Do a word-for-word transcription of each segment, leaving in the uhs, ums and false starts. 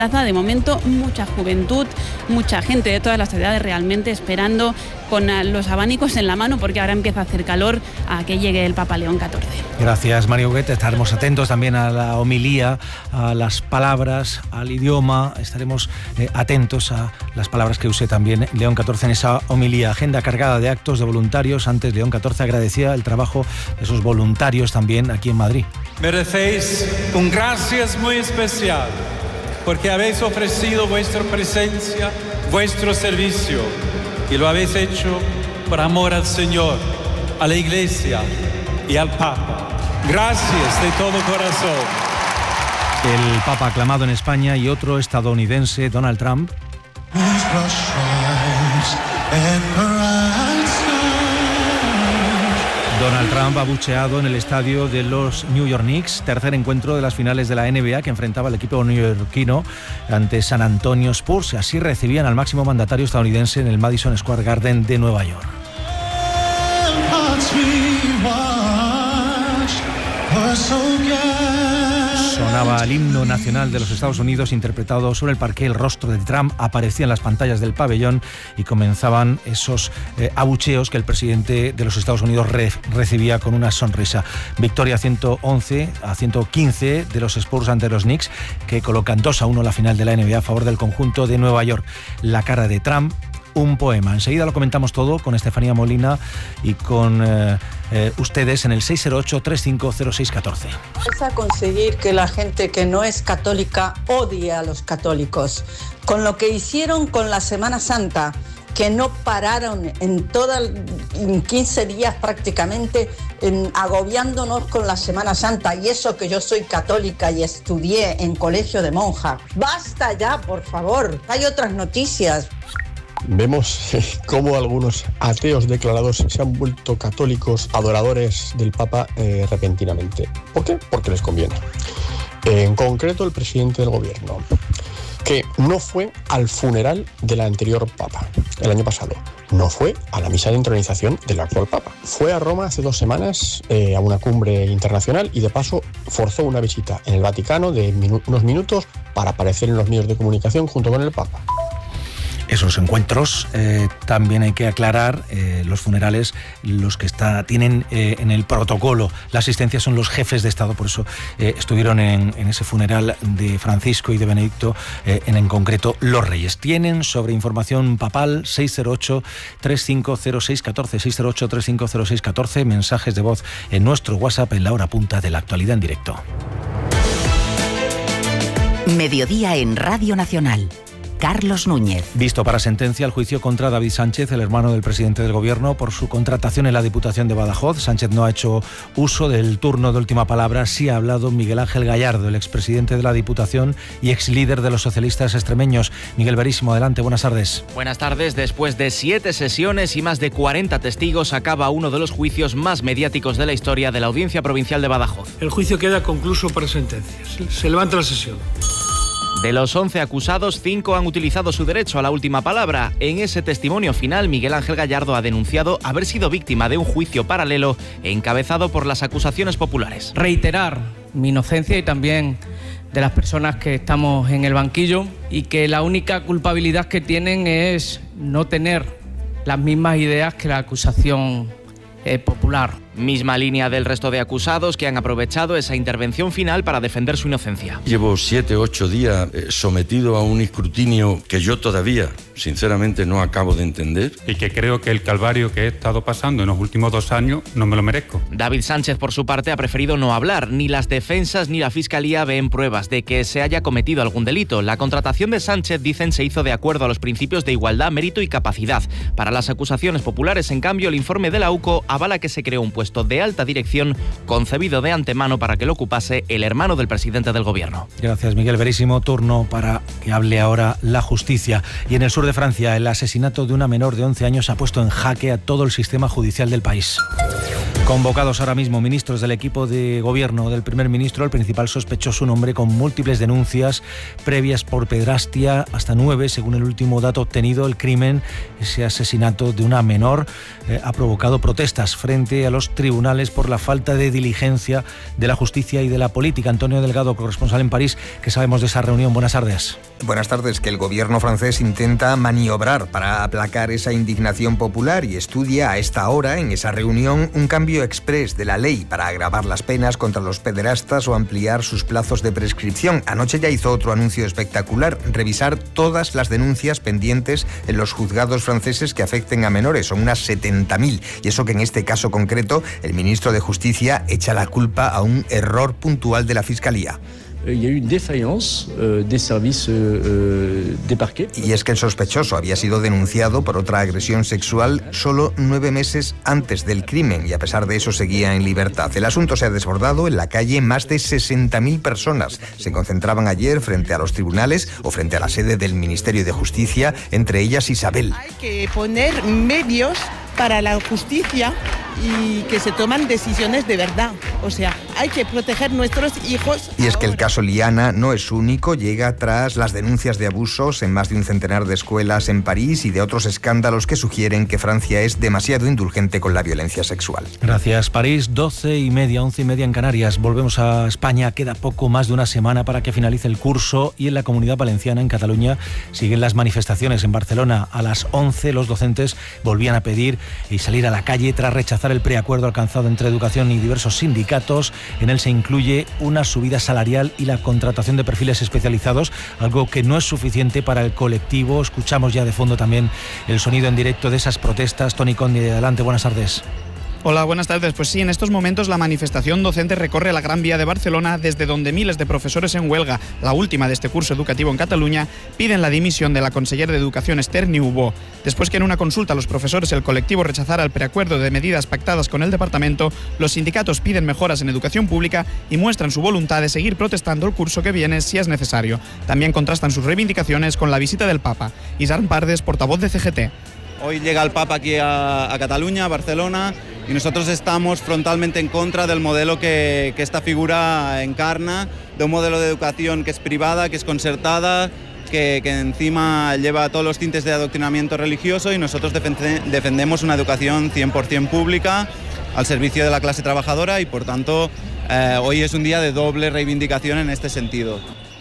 De momento, mucha juventud, mucha gente de todas las edades realmente esperando con los abanicos en la mano, porque ahora empieza a hacer calor, a que llegue el Papa León catorce. Gracias, Mario Huguet. Estaremos atentos también a la homilía, a las palabras, al idioma. Estaremos eh, atentos a las palabras que use también León catorce en esa homilía. Agenda cargada de actos de voluntarios. Antes, León catorce agradecía el trabajo de esos voluntarios también aquí en Madrid. Merecéis un gracias muy especial, porque habéis ofrecido vuestra presencia, vuestro servicio, y lo habéis hecho por amor al Señor, a la Iglesia y al Papa. Gracias de todo corazón. El Papa aclamado en España y otro estadounidense, Donald Trump. Donald Trump abucheado en el estadio de los New York Knicks, tercer encuentro de las finales de la N B A que enfrentaba el equipo neoyorquino ante San Antonio Spurs. Así recibían al máximo mandatario estadounidense en el Madison Square Garden de Nueva York. Sonaba el himno nacional de los Estados Unidos interpretado sobre el parqué. El rostro de Trump aparecía en las pantallas del pabellón y comenzaban esos eh, abucheos que el presidente de los Estados Unidos re- recibía con una sonrisa. Victoria ciento once a ciento quince de los Spurs ante los Knicks, que colocan dos a uno la final de la N B A a favor del conjunto de Nueva York. La cara de Trump, un poema. Enseguida lo comentamos todo con Estefanía Molina y con eh, eh, ustedes en el seis cero ocho, tres cinco cero seis uno cuatro. Es a conseguir que la gente que no es católica odie a los católicos. Con lo que hicieron con la Semana Santa, que no pararon en toda, en quince días prácticamente, en, agobiándonos con la Semana Santa, y eso que yo soy católica y estudié en colegio de monjas. ¡Basta ya, por favor! Hay otras noticias. Vemos cómo algunos ateos declarados se han vuelto católicos adoradores del Papa eh, repentinamente. ¿Por qué? Porque les conviene. En concreto, el presidente del gobierno, que no fue al funeral del anterior Papa el año pasado, no fue a la misa de entronización del actual Papa, fue a Roma hace dos semanas eh, a una cumbre internacional y de paso forzó una visita en el Vaticano de minu- unos minutos para aparecer en los medios de comunicación junto con el Papa. Esos encuentros, eh, también hay que aclarar, eh, los funerales, los que está, tienen eh, en el protocolo la asistencia son los jefes de Estado, por eso eh, estuvieron en, en ese funeral de Francisco y de Benedicto, eh, en, en concreto los reyes. Tienen sobre información papal seis cero ocho, tres cinco cero seis uno cuatro, seis cero ocho, tres cinco cero seis uno cuatro, mensajes de voz en nuestro WhatsApp en la hora punta de la actualidad en directo. Mediodía en Radio Nacional. Carlos Núñez. Visto para sentencia el juicio contra David Sánchez, el hermano del presidente del Gobierno, por su contratación en la Diputación de Badajoz. Sánchez no ha hecho uso del turno de última palabra. Sí ha hablado Miguel Ángel Gallardo, el expresidente de la Diputación y exlíder de los socialistas extremeños. Miguel Verísimo, adelante, buenas tardes. Buenas tardes. Después de siete sesiones y más de cuarenta testigos, acaba uno de los juicios más mediáticos de la historia de la Audiencia Provincial de Badajoz. El juicio queda concluso para sentencia. Se levanta la sesión. De los once acusados, cinco han utilizado su derecho a la última palabra. En ese testimonio final, Miguel Ángel Gallardo ha denunciado haber sido víctima de un juicio paralelo encabezado por las acusaciones populares. Reiterar mi inocencia y también de las personas que estamos en el banquillo, y que la única culpabilidad que tienen es no tener las mismas ideas que la acusación eh, popular. Misma línea del resto de acusados, que han aprovechado esa intervención final para defender su inocencia. Llevo siete, ocho días eh, sometido a un escrutinio que yo todavía, sinceramente, no acabo de entender. Y que creo que el calvario que he estado pasando en los últimos dos años no me lo merezco. David Sánchez, por su parte, ha preferido no hablar. Ni las defensas ni la Fiscalía ven pruebas de que se haya cometido algún delito. La contratación de Sánchez, dicen, se hizo de acuerdo a los principios de igualdad, mérito y capacidad. Para las acusaciones populares, en cambio, el informe de la U C O avala que se creó un puesto de alta dirección concebido de antemano para que lo ocupase el hermano del presidente del Gobierno. Gracias, Miguel Verísimo. Turno para que hable ahora la justicia. Y en el sur de Francia, el asesinato de una menor de once años ha puesto en jaque a todo el sistema judicial del país. Convocados ahora mismo ministros del equipo de gobierno del primer ministro, el principal sospechoso, un hombre con múltiples denuncias previas por pederastia, hasta nueve, según el último dato obtenido. El crimen, ese asesinato de una menor, eh, ha provocado protestas frente a los tribunales por la falta de diligencia de la justicia y de la política. Antonio Delgado, corresponsal en París, ¿qué sabemos de esa reunión? Buenas tardes. Buenas tardes. Que el gobierno francés intenta maniobrar para aplacar esa indignación popular y estudia a esta hora, en esa reunión, un cambio exprés de la ley para agravar las penas contra los pederastas o ampliar sus plazos de prescripción. Anoche ya hizo otro anuncio espectacular: revisar todas las denuncias pendientes en los juzgados franceses que afecten a menores. Son unas setenta mil. Y eso que en este caso concreto el ministro de Justicia echa la culpa a un error puntual de la Fiscalía. Y es que el sospechoso había sido denunciado por otra agresión sexual solo nueve meses antes del crimen y a pesar de eso seguía en libertad. El asunto se ha desbordado. En la calle más de sesenta mil personas se concentraban ayer frente a los tribunales o frente a la sede del Ministerio de Justicia, entre ellas Isabel. Hay que poner medios para la justicia y que se toman decisiones de verdad. O sea, hay que proteger nuestros hijos. Y es que el caso Liana no es único. Llega tras las denuncias de abusos en más de un centenar de escuelas en París y de otros escándalos que sugieren que Francia es demasiado indulgente con la violencia sexual. Gracias, París. doce y media, once y media en Canarias. Volvemos a España. Queda poco más de una semana para que finalice el curso y en la Comunidad Valenciana, en Cataluña, siguen las manifestaciones. En Barcelona, a las once, los docentes volvían a pedir y salir a la calle tras rechazar el preacuerdo alcanzado entre educación y diversos sindicatos. En él se incluye una subida salarial y la contratación de perfiles especializados, algo que no es suficiente para el colectivo. Escuchamos ya de fondo también el sonido en directo de esas protestas. Tony Conde, adelante, buenas tardes. Hola, buenas tardes. Pues sí, en estos momentos la manifestación docente recorre la Gran Vía de Barcelona, desde donde miles de profesores en huelga, la última de este curso educativo en Cataluña, piden la dimisión de la consellera de Educación, Esther Niubó. Después que en una consulta a los profesores el colectivo rechazara el preacuerdo de medidas pactadas con el departamento, los sindicatos piden mejoras en educación pública y muestran su voluntad de seguir protestando el curso que viene si es necesario. También contrastan sus reivindicaciones con la visita del Papa. Isarn Pardes, portavoz de C G T. Hoy llega el Papa aquí a, a Cataluña, a Barcelona, y nosotros estamos frontalmente en contra del modelo que, que esta figura encarna, de un modelo de educación que es privada, que es concertada, que, que encima lleva todos los tintes de adoctrinamiento religioso, y nosotros defende, defendemos una educación cien por ciento pública, al servicio de la clase trabajadora, y por tanto eh, hoy es un día de doble reivindicación en este sentido.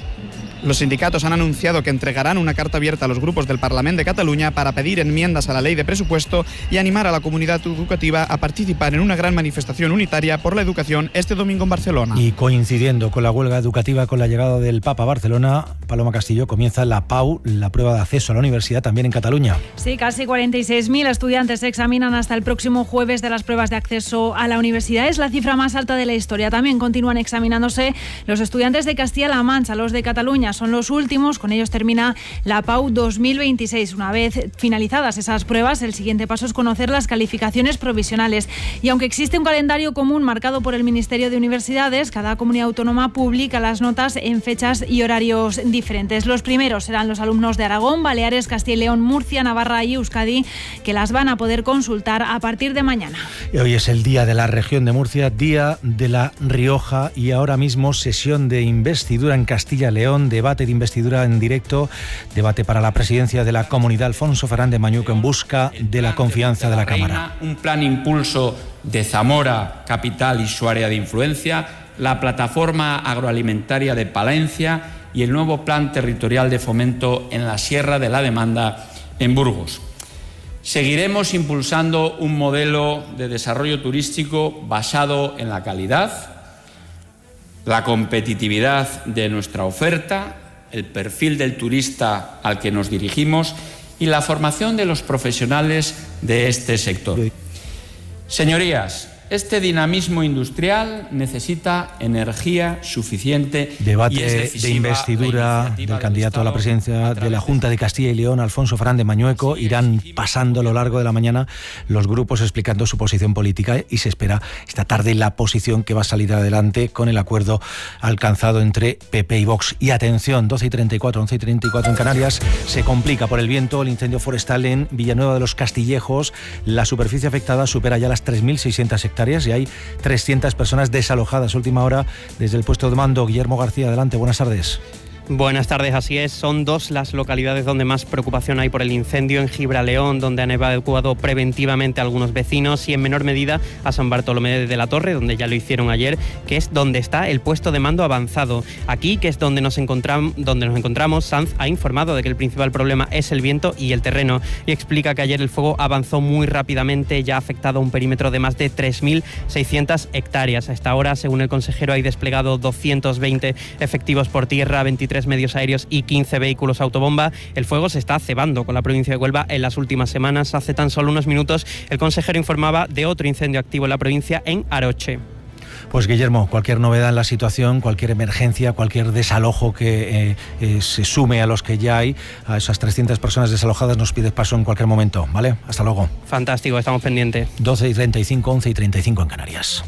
Los sindicatos han anunciado que entregarán una carta abierta a los grupos del Parlament de Cataluña para pedir enmiendas a la ley de presupuesto y animar a la comunidad educativa a participar en una gran manifestación unitaria por la educación este domingo en Barcelona. Y coincidiendo con la huelga educativa, con la llegada del Papa a Barcelona, Paloma Castillo, comienza la P A U, la prueba de acceso a la universidad, también en Cataluña. Sí, casi cuarenta y seis mil estudiantes se examinan hasta el próximo jueves de las pruebas de acceso a la universidad. Es la cifra más alta de la historia. También continúan examinándose los estudiantes de Castilla-La Mancha. Los de Cataluña son los últimos. Con ellos termina la P A U dos mil veintiséis. Una vez finalizadas esas pruebas, el siguiente paso es conocer las calificaciones provisionales. Y aunque existe un calendario común marcado por el Ministerio de Universidades, cada comunidad autónoma publica las notas en fechas y horarios diferentes. Los primeros serán los alumnos de Aragón, Baleares, Castilla y León, Murcia, Navarra y Euskadi, que las van a poder consultar a partir de mañana. Y hoy es el día de la región de Murcia, día de La Rioja, y ahora mismo sesión de investidura en Castilla y León, debate de investidura en directo, debate para la presidencia de la comunidad. Alfonso Fernández Mañuco en busca de la confianza de la Cámara. Un plan impulso de Zamora, capital y su área de influencia, la plataforma agroalimentaria de Palencia y el nuevo plan territorial de fomento en la Sierra de la Demanda en Burgos. Seguiremos impulsando un modelo de desarrollo turístico basado en la calidad, la competitividad de nuestra oferta, el perfil del turista al que nos dirigimos y la formación de los profesionales de este sector. Señorías, este dinamismo industrial necesita energía suficiente. Debate y es de investidura del candidato a la presidencia de la Junta de Castilla y León, Alfonso Fernández Mañueco. Irán pasando a lo largo de la mañana los grupos explicando su posición política y se espera esta tarde la posición que va a salir adelante con el acuerdo alcanzado entre P P y Vox. Y atención, doce y treinta y cuatro, once y treinta y cuatro en Canarias, se complica por el viento el incendio forestal en Villanueva de los Castillejos. La superficie afectada supera ya las tres mil seiscientas hectáreas. hectáreas y hay trescientas personas desalojadas. Última hora desde el puesto de mando. Guillermo García, adelante, buenas tardes. Buenas tardes, así es. Son dos las localidades donde más preocupación hay por el incendio: en Gibraleón, donde han evacuado preventivamente a algunos vecinos, y en menor medida a San Bartolomé de la Torre, donde ya lo hicieron ayer, que es donde está el puesto de mando avanzado. Aquí, que es donde nos encontramos, donde nos encontramos, Sanz ha informado de que el principal problema es el viento y el terreno, y explica que ayer el fuego avanzó muy rápidamente, ya ha afectado a un perímetro de más de tres mil seiscientas hectáreas. A esta hora, según el consejero, hay desplegado doscientos veinte efectivos por tierra, veintitrés medios aéreos y quince vehículos autobomba. El fuego se está cebando con la provincia de Huelva en las últimas semanas. Hace tan solo unos minutos el consejero informaba de otro incendio activo en la provincia, en Aroche. Pues Guillermo, cualquier novedad en la situación, cualquier emergencia, cualquier desalojo que eh, eh, se sume a los que ya hay, a esas trescientas personas desalojadas, nos pides paso en cualquier momento, ¿vale? Hasta luego. Fantástico, estamos pendientes. doce y treinta y cinco, once y treinta y cinco en Canarias.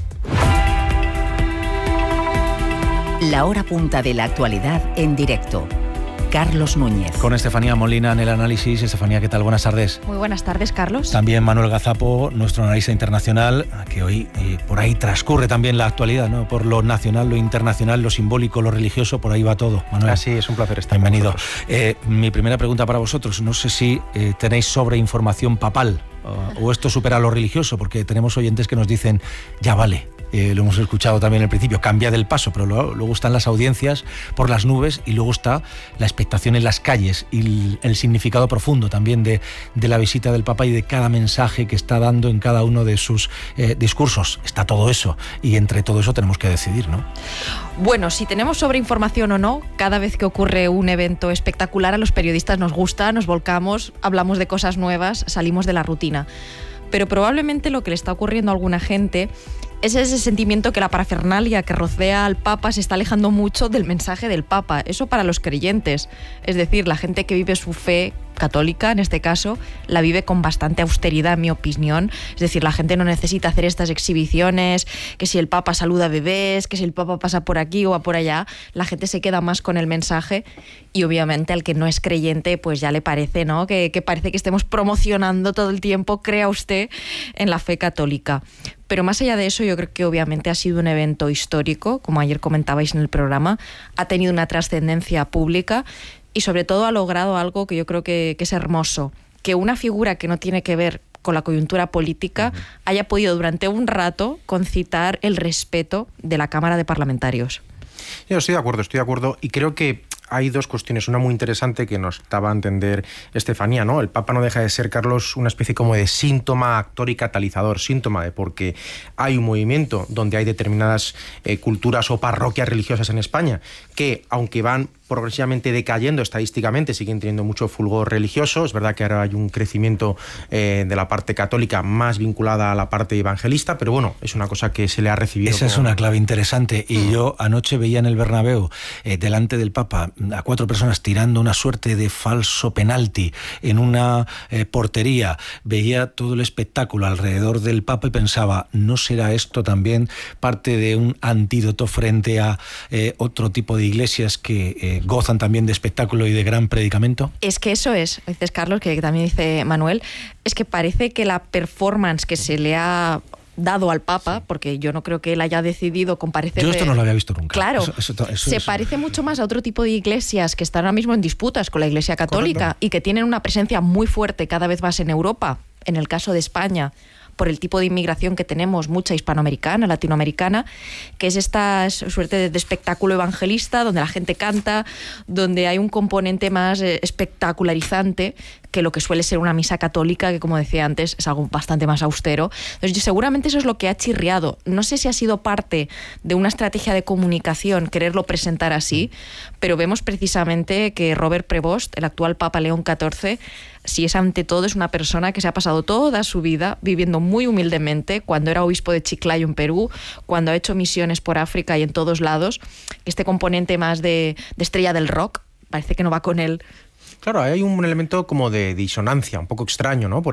La hora punta de la actualidad en directo. Carlos Núñez. Con Estefanía Molina en el análisis. Estefanía, ¿qué tal? Buenas tardes. Muy buenas tardes, Carlos. También Manuel Gazapo, nuestro analista internacional, que hoy eh, por ahí transcurre también la actualidad, ¿no? Por lo nacional, lo internacional, lo simbólico, lo religioso, por ahí va todo. Manuel. Así es, un placer estar. Bienvenido. Eh, mi primera pregunta para vosotros, no sé si eh, tenéis sobreinformación papal uh, o esto supera lo religioso, porque tenemos oyentes que nos dicen, ya vale. Eh, lo hemos escuchado también al principio, cambia del paso, pero luego, luego están las audiencias por las nubes y luego está la expectación en las calles y el, el significado profundo también de, de la visita del Papa y de cada mensaje que está dando en cada uno de sus eh, discursos. Está todo eso y entre todo eso tenemos que decidir, ¿no? Bueno, si tenemos sobreinformación o no, cada vez que ocurre un evento espectacular a los periodistas nos gusta, nos volcamos, hablamos de cosas nuevas, salimos de la rutina. Pero probablemente lo que le está ocurriendo a alguna gente es ese sentimiento que la parafernalia que rodea al Papa se está alejando mucho del mensaje del Papa. Eso para los creyentes, es decir, la gente que vive su fe católica, en este caso, la vive con bastante austeridad, en mi opinión. Es decir, la gente no necesita hacer estas exhibiciones, que si el Papa saluda a bebés, que si el Papa pasa por aquí o va por allá, la gente se queda más con el mensaje y obviamente al que no es creyente, pues ya le parece, ¿no? Que, que parece que estemos promocionando todo el tiempo, crea usted, en la fe católica. Pero más allá de eso, yo creo que obviamente ha sido un evento histórico, como ayer comentabais en el programa, ha tenido una trascendencia pública y sobre todo ha logrado algo que yo creo que, que es hermoso, que una figura que no tiene que ver con la coyuntura política haya podido durante un rato concitar el respeto de la Cámara de Parlamentarios. Yo estoy de acuerdo, estoy de acuerdo y creo que hay dos cuestiones. Una muy interesante que nos daba a entender Estefanía, ¿no? El Papa no deja de ser, Carlos, una especie como de síntoma, actor y catalizador. Síntoma de porque hay un movimiento donde hay determinadas eh, culturas o parroquias religiosas en España que, aunque van progresivamente decayendo estadísticamente, siguen teniendo mucho fulgor religioso. Es verdad que ahora hay un crecimiento eh, de la parte católica más vinculada a la parte evangelista, pero bueno, es una cosa que se le ha recibido. Esa como... es una clave interesante. Y yo anoche veía en el Bernabéu, eh, delante del Papa, a cuatro personas tirando una suerte de falso penalti en una eh, portería. Veía todo el espectáculo alrededor del Papa y pensaba, ¿no será esto también parte de un antídoto frente a eh, otro tipo de iglesias que eh, gozan también de espectáculo y de gran predicamento? Es que eso es, dices Carlos, que también dice Manuel, es que parece que la performance que se le ha dado al Papa, porque yo no creo que él haya decidido comparecer... Yo esto no lo había visto nunca. Claro, eso, eso, eso, se eso. parece mucho más a otro tipo de iglesias que están ahora mismo en disputas con la Iglesia Católica. Correcto. Y que tienen una presencia muy fuerte cada vez más en Europa, en el caso de España, por el tipo de inmigración que tenemos, mucha hispanoamericana, latinoamericana, que es esta suerte de espectáculo evangelista, donde la gente canta, donde hay un componente más espectacularizante que lo que suele ser una misa católica, que como decía antes, es algo bastante más austero. Entonces, seguramente eso es lo que ha chirriado. No sé si ha sido parte de una estrategia de comunicación quererlo presentar así, pero vemos precisamente que Robert Prevost, el actual Papa León catorce, si es ante todo, es una persona que se ha pasado toda su vida viviendo muy humildemente, cuando era obispo de Chiclayo en Perú, cuando ha hecho misiones por África y en todos lados. Este componente más de, de estrella del rock parece que no va con él. Claro, hay un elemento como de disonancia, un poco extraño, ¿no? Por ese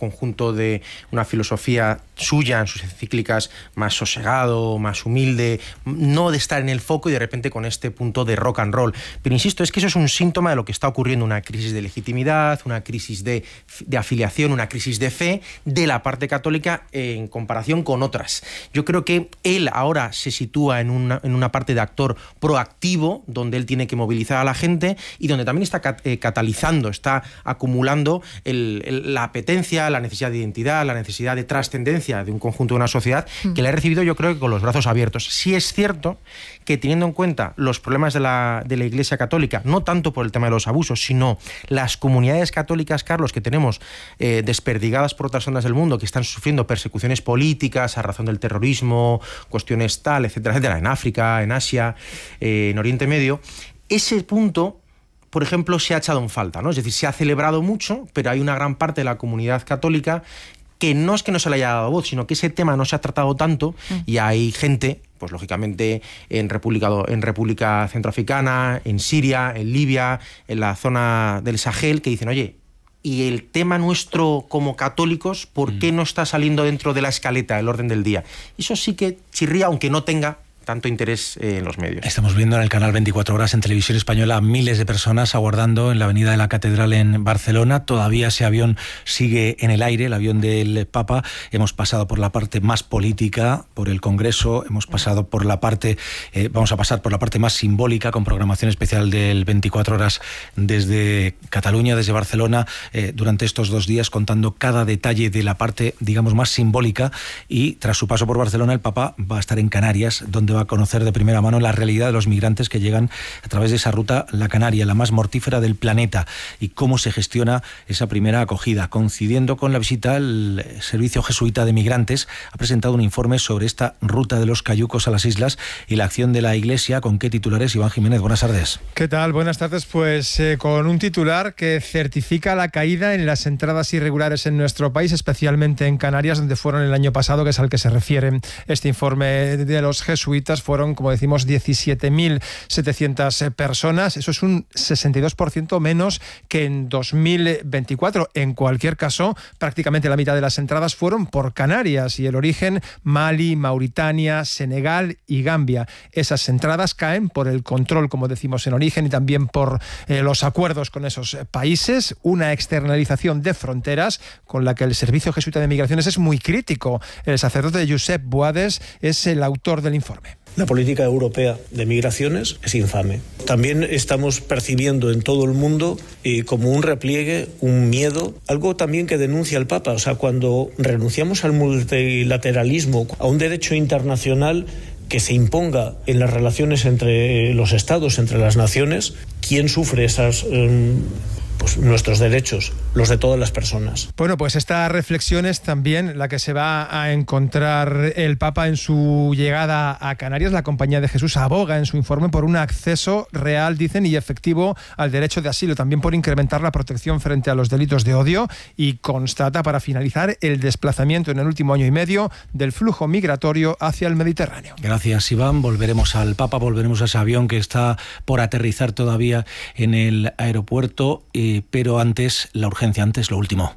conjunto de una filosofía suya en sus encíclicas más sosegado, más humilde, no de estar en el foco y de repente con este punto de rock and roll. Pero insisto, es que eso es un síntoma de lo que está ocurriendo, una crisis de legitimidad, una crisis de, de afiliación, una crisis de fe de la parte católica en comparación con otras. Yo creo que él ahora se sitúa en una, en una parte de actor proactivo, donde él tiene que movilizar a la gente y donde también está cat, eh, catalizando, está acumulando el, el, la apetencia, la necesidad de identidad, la necesidad de trascendencia de un conjunto de una sociedad que le ha recibido, yo creo que con los brazos abiertos. Sí es cierto que, teniendo en cuenta los problemas de la, de la Iglesia Católica, no tanto por el tema de los abusos, sino las comunidades católicas, Carlos, que tenemos eh, desperdigadas por otras zonas del mundo, que están sufriendo persecuciones políticas a razón del terrorismo, cuestiones tal, etcétera, etcétera, en África, en Asia, eh, en Oriente Medio, ese punto, por ejemplo, se ha echado en falta, ¿no? Es decir, se ha celebrado mucho, pero hay una gran parte de la comunidad católica que no es que no se le haya dado voz, sino que ese tema no se ha tratado tanto mm. y hay gente, pues lógicamente en República, en República Centroafricana, en Siria, en Libia, en la zona del Sahel, que dicen, oye, y el tema nuestro como católicos, ¿por qué no está saliendo dentro de la escaleta, el orden del día? Eso sí que chirría, aunque no tenga tanto interés eh, en los medios. Estamos viendo en el canal veinticuatro horas en Televisión Española a miles de personas aguardando en la avenida de la Catedral en Barcelona. Todavía ese avión sigue en el aire, el avión del Papa. Hemos pasado por la parte más política, por el Congreso, hemos pasado por la parte, eh, vamos a pasar por la parte más simbólica, con programación especial del veinticuatro horas desde Cataluña, desde Barcelona, eh, durante estos dos días, contando cada detalle de la parte, digamos, más simbólica. Y tras su paso por Barcelona, el Papa va a estar en Canarias, donde va a conocer de primera mano la realidad de los migrantes que llegan a través de esa ruta, la Canaria, la más mortífera del planeta, y cómo se gestiona esa primera acogida. Coincidiendo con la visita, el Servicio Jesuita de Migrantes ha presentado un informe sobre esta ruta de los cayucos a las islas y la acción de la Iglesia. ¿Con qué titulares? Iván Jiménez, buenas tardes. ¿Qué tal? Buenas tardes. Pues eh, con un titular que certifica la caída en las entradas irregulares en nuestro país, especialmente en Canarias, donde fueron el año pasado, que es al que se refiere este informe de los jesuitas. Fueron, como decimos, diecisiete mil setecientas personas. Eso es un sesenta y dos por ciento menos que en dos mil veinticuatro. En cualquier caso, prácticamente la mitad de las entradas fueron por Canarias y el origen Mali, Mauritania, Senegal y Gambia. Esas entradas caen por el control, como decimos, en origen y también por eh, los acuerdos con esos países. Una externalización de fronteras con la que el Servicio Jesuita de Migraciones es muy crítico. El sacerdote Josep Boades es el autor del informe. La política europea de migraciones es infame. También estamos percibiendo en todo el mundo eh, como un repliegue, un miedo, algo también que denuncia el Papa. O sea, cuando renunciamos al multilateralismo, a un derecho internacional que se imponga en las relaciones entre los estados, entre las naciones, ¿quién sufre esas... Eh, Pues nuestros derechos, los de todas las personas. Bueno, pues esta reflexión es también la que se va a encontrar el Papa en su llegada a Canarias. La Compañía de Jesús aboga en su informe por un acceso real, dicen, y efectivo al derecho de asilo, también por incrementar la protección frente a los delitos de odio, y constata, para finalizar, el desplazamiento en el último año y medio del flujo migratorio hacia el Mediterráneo. Gracias, Iván. Volveremos al Papa, volveremos a ese avión que está por aterrizar todavía en el aeropuerto. Eh, pero antes, la urgencia, antes lo último.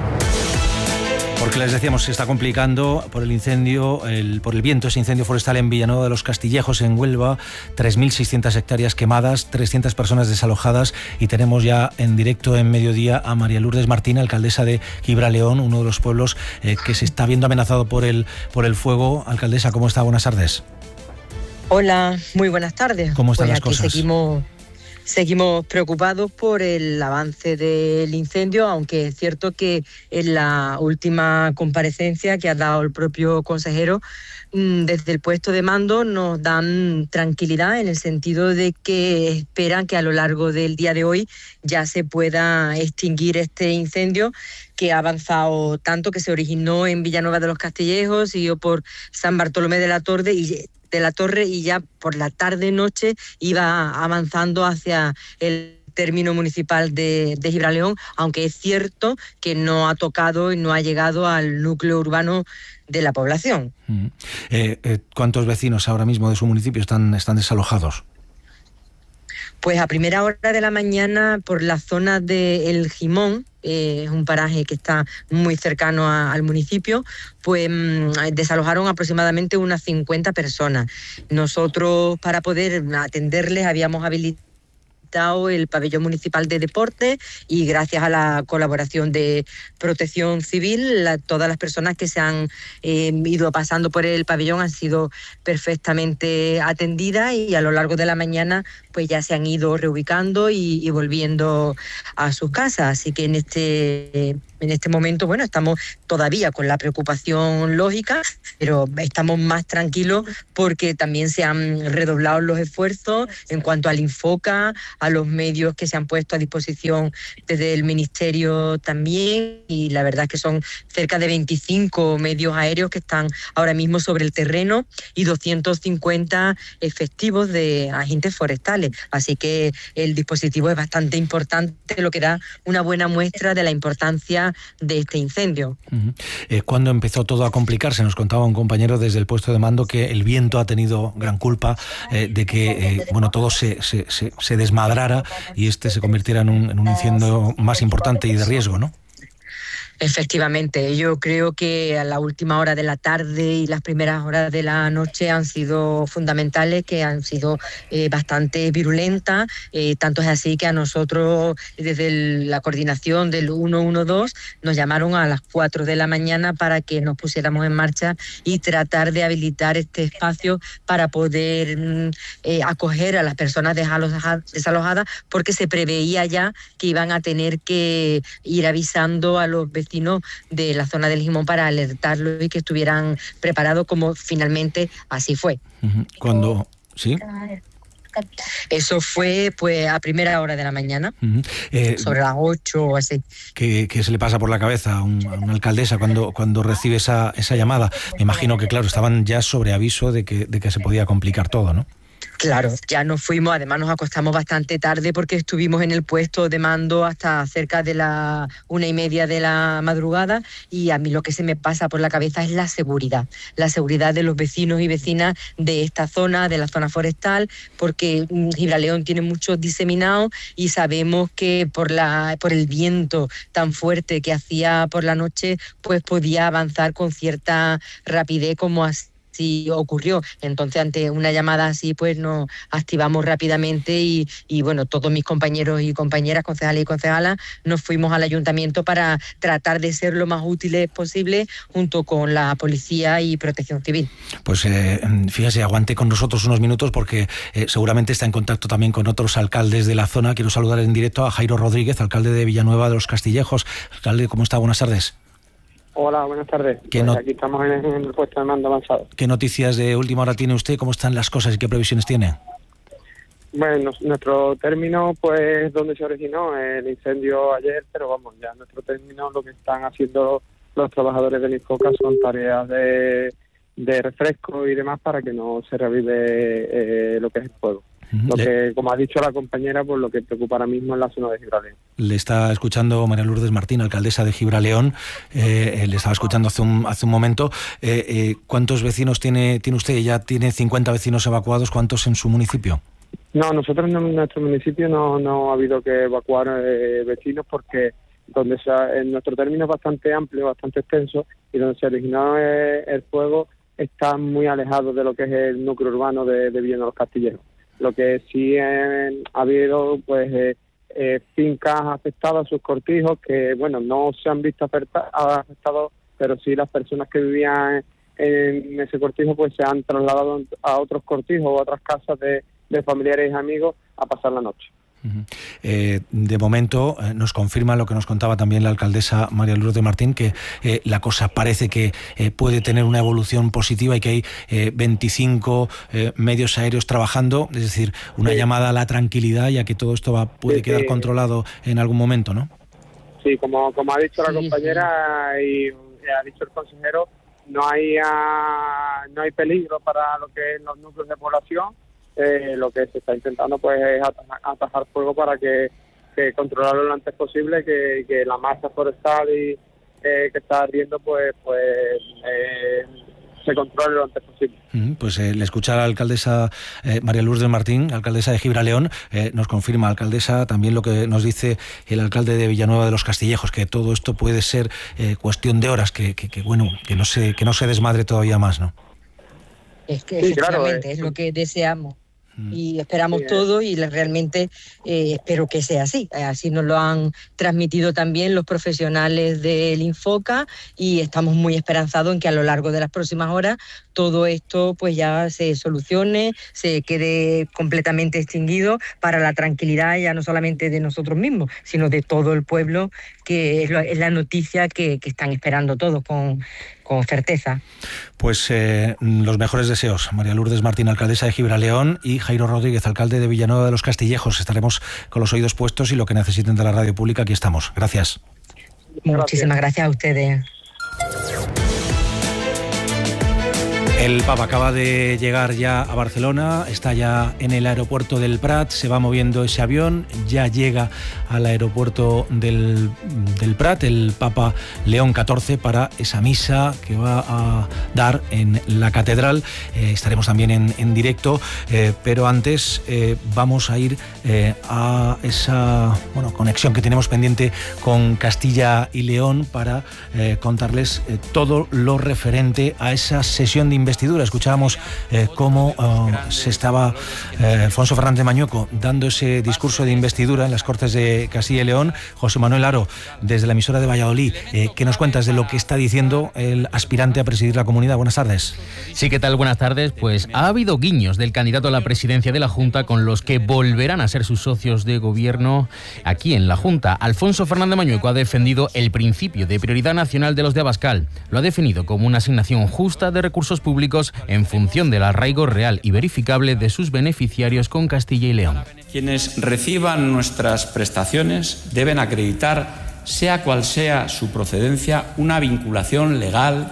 Porque les decíamos, se está complicando por el incendio, el, por el viento, ese incendio forestal en Villanueva de los Castillejos, en Huelva, tres mil seiscientas hectáreas quemadas, trescientas personas desalojadas, y tenemos ya en directo en mediodía a María Lourdes Martín, alcaldesa de Gibraleón, uno de los pueblos eh, que se está viendo amenazado por el, por el fuego. Alcaldesa, ¿cómo está? Buenas tardes. Hola, muy buenas tardes. ¿Cómo están pues las cosas? Seguimos... Seguimos preocupados por el avance del incendio, aunque es cierto que en la última comparecencia que ha dado el propio consejero, desde el puesto de mando nos dan tranquilidad en el sentido de que esperan que a lo largo del día de hoy ya se pueda extinguir este incendio que ha avanzado tanto, que se originó en Villanueva de los Castillejos, siguió por San Bartolomé de la Torre y de la Torre y ya por la tarde-noche iba avanzando hacia el término municipal de, de Gibraleón, aunque es cierto que no ha tocado y no ha llegado al núcleo urbano de la población. Mm. Eh, eh, ¿Cuántos vecinos ahora mismo de su municipio están, están desalojados? Pues a primera hora de la mañana, por la zona de El Gimón, eh, es un paraje que está muy cercano a, al municipio, pues mmm, desalojaron aproximadamente unas cincuenta personas. Nosotros, para poder atenderles, habíamos habilitado el pabellón municipal de deporte y gracias a la colaboración de Protección Civil, la, todas las personas que se han eh, ido pasando por el pabellón han sido perfectamente atendidas y a lo largo de la mañana pues ya se han ido reubicando y, y volviendo a sus casas. Así que en este, en este momento, bueno, estamos todavía con la preocupación lógica, pero estamos más tranquilos porque también se han redoblado los esfuerzos en cuanto al Infoca, a los medios que se han puesto a disposición desde el Ministerio también, y la verdad es que son cerca de veinticinco medios aéreos que están ahora mismo sobre el terreno y doscientos cincuenta efectivos de agentes forestales, así que el dispositivo es bastante importante, lo que da una buena muestra de la importancia de este incendio. Uh-huh. Eh, ¿Cuándo empezó todo a complicarse? Nos contaba un compañero desde el puesto de mando que el viento ha tenido gran culpa eh, de que eh, bueno, todo se, se, se, se desmadrara y este se convirtiera en un, en un incendio más importante y de riesgo, ¿no? Efectivamente, yo creo que a la última hora de la tarde y las primeras horas de la noche han sido fundamentales, que han sido eh, bastante virulentas, eh, tanto es así que a nosotros desde el, la coordinación del ciento doce nos llamaron a las cuatro de la mañana para que nos pusiéramos en marcha y tratar de habilitar este espacio para poder eh, acoger a las personas desalojadas, porque se preveía ya que iban a tener que ir avisando a los vecinos de la zona del Gimón para alertarlos y que estuvieran preparados, como finalmente así fue. Uh-huh. Cuando sí. Eso fue pues a primera hora de la mañana, uh-huh. eh, sobre las ocho o así. ¿Qué, qué se le pasa por la cabeza a, un, a una alcaldesa cuando, cuando recibe esa, esa llamada? Me imagino que, claro, estaban ya sobre aviso de que, de que se podía complicar todo, ¿no? Claro, ya nos fuimos, además nos acostamos bastante tarde porque estuvimos en el puesto de mando hasta cerca de la una y media de la madrugada, y a mí lo que se me pasa por la cabeza es la seguridad, la seguridad de los vecinos y vecinas de esta zona, de la zona forestal, porque Gibraleón tiene muchos diseminados y sabemos que por la por el viento tan fuerte que hacía por la noche, pues podía avanzar con cierta rapidez como así Sí ocurrió. Entonces, ante una llamada así, pues nos activamos rápidamente y, y bueno, todos mis compañeros y compañeras, concejales y concejalas, nos fuimos al ayuntamiento para tratar de ser lo más útiles posible junto con la policía y Protección Civil. Pues eh, fíjese, aguante con nosotros unos minutos porque eh, seguramente está en contacto también con otros alcaldes de la zona. Quiero saludar en directo a Jairo Rodríguez, alcalde de Villanueva de los Castillejos. Alcalde, ¿cómo está? Buenas tardes. Hola, buenas tardes. Pues no... Aquí estamos en el, en el puesto de mando avanzado. ¿Qué noticias de última hora tiene usted? ¿Cómo están las cosas y qué previsiones tiene? Bueno, nuestro término, pues, donde se originó el incendio ayer, pero vamos, ya nuestro término, lo que están haciendo los trabajadores del Infoca son tareas de, de refresco y demás para que no se revive eh, lo que es el fuego. Lo que, como ha dicho la compañera, pues lo que preocupa ahora mismo es la zona de Gibraleón. Le está escuchando María Lourdes Martín, alcaldesa de Gibraleón. Eh, le estaba escuchando hace un, hace un momento. Eh, eh, ¿Cuántos vecinos tiene tiene usted? ¿Ya tiene cincuenta vecinos evacuados? ¿Cuántos en su municipio? No, nosotros en nuestro municipio no, no ha habido que evacuar eh, vecinos porque donde se ha, en nuestro término es bastante amplio, bastante extenso, y donde se originó eh, el fuego está muy alejado de lo que es el núcleo urbano de, de Villanueva de los Castillejos. Lo que sí eh, ha habido, pues, eh, eh, fincas afectadas, sus cortijos, que, bueno, no se han visto afectados, pero sí las personas que vivían en ese cortijo, pues, se han trasladado a otros cortijos o a otras casas de, de familiares y amigos a pasar la noche. Uh-huh. Eh, de momento eh, nos confirma lo que nos contaba también la alcaldesa María Lourdes Martín, que eh, la cosa parece que eh, puede tener una evolución positiva y que hay eh, veinticinco eh, medios aéreos trabajando, es decir, una sí. llamada a la tranquilidad, ya que todo esto va, puede sí, quedar sí. controlado en algún momento, ¿no? Sí, como, como ha dicho la compañera sí. y ha dicho el consejero, no hay, uh, no hay peligro para lo que es los núcleos de población. Eh, lo que se está intentando pues es atajar, atajar fuego para que, que controlarlo lo antes posible, que, que la masa forestal y, eh, que está ardiendo pues pues eh, se controle lo antes posible. Pues eh, le escucha a la alcaldesa eh, María Lourdes Martín, alcaldesa de Gibraleón, eh, nos confirma, alcaldesa, también lo que nos dice el alcalde de Villanueva de los Castillejos, que todo esto puede ser eh, cuestión de horas, que, que, que bueno, que no se que no se desmadre todavía más, ¿no? Es que sí, claro, efectivamente eh, es lo que deseamos. Y esperamos sí, eh. todo y realmente eh, espero que sea así. Así nos lo han transmitido también los profesionales del Infoca y estamos muy esperanzados en que a lo largo de las próximas horas todo esto pues ya se solucione, se quede completamente extinguido para la tranquilidad ya no solamente de nosotros mismos, sino de todo el pueblo, que es, lo, es la noticia que, que están esperando todos con, con certeza. Pues eh, los mejores deseos, María Lourdes Martín, alcaldesa de Gibraleón, y Jairo Rodríguez, alcalde de Villanueva de los Castillejos. Estaremos con los oídos puestos y lo que necesiten de la radio pública, aquí estamos. Gracias. Muchísimas gracias a ustedes. El Papa acaba de llegar ya a Barcelona, está ya en el aeropuerto del Prat, se va moviendo ese avión, ya llega al aeropuerto del, del Prat el Papa León catorce para esa misa que va a dar en la catedral. Eh, estaremos también en, en directo, eh, pero antes eh, vamos a ir eh, a esa bueno, conexión que tenemos pendiente con Castilla y León para eh, contarles eh, todo lo referente a esa sesión de investigación. Escuchábamos eh, cómo uh, se estaba eh, Alfonso Fernández Mañueco dando ese discurso de investidura en las Cortes de Castilla y León. José Manuel Aro, desde la emisora de Valladolid, eh, ¿qué nos cuentas de lo que está diciendo el aspirante a presidir la comunidad? Buenas tardes. Sí, ¿qué tal? Buenas tardes. Pues ha habido guiños del candidato a la presidencia de la Junta con los que volverán a ser sus socios de gobierno aquí en la Junta. Alfonso Fernández Mañueco ha defendido el principio de prioridad nacional de los de Abascal. Lo ha definido como una asignación justa de recursos públicos en función del arraigo real y verificable de sus beneficiarios con Castilla y León. Quienes reciban nuestras prestaciones deben acreditar, sea cual sea su procedencia, una vinculación legal,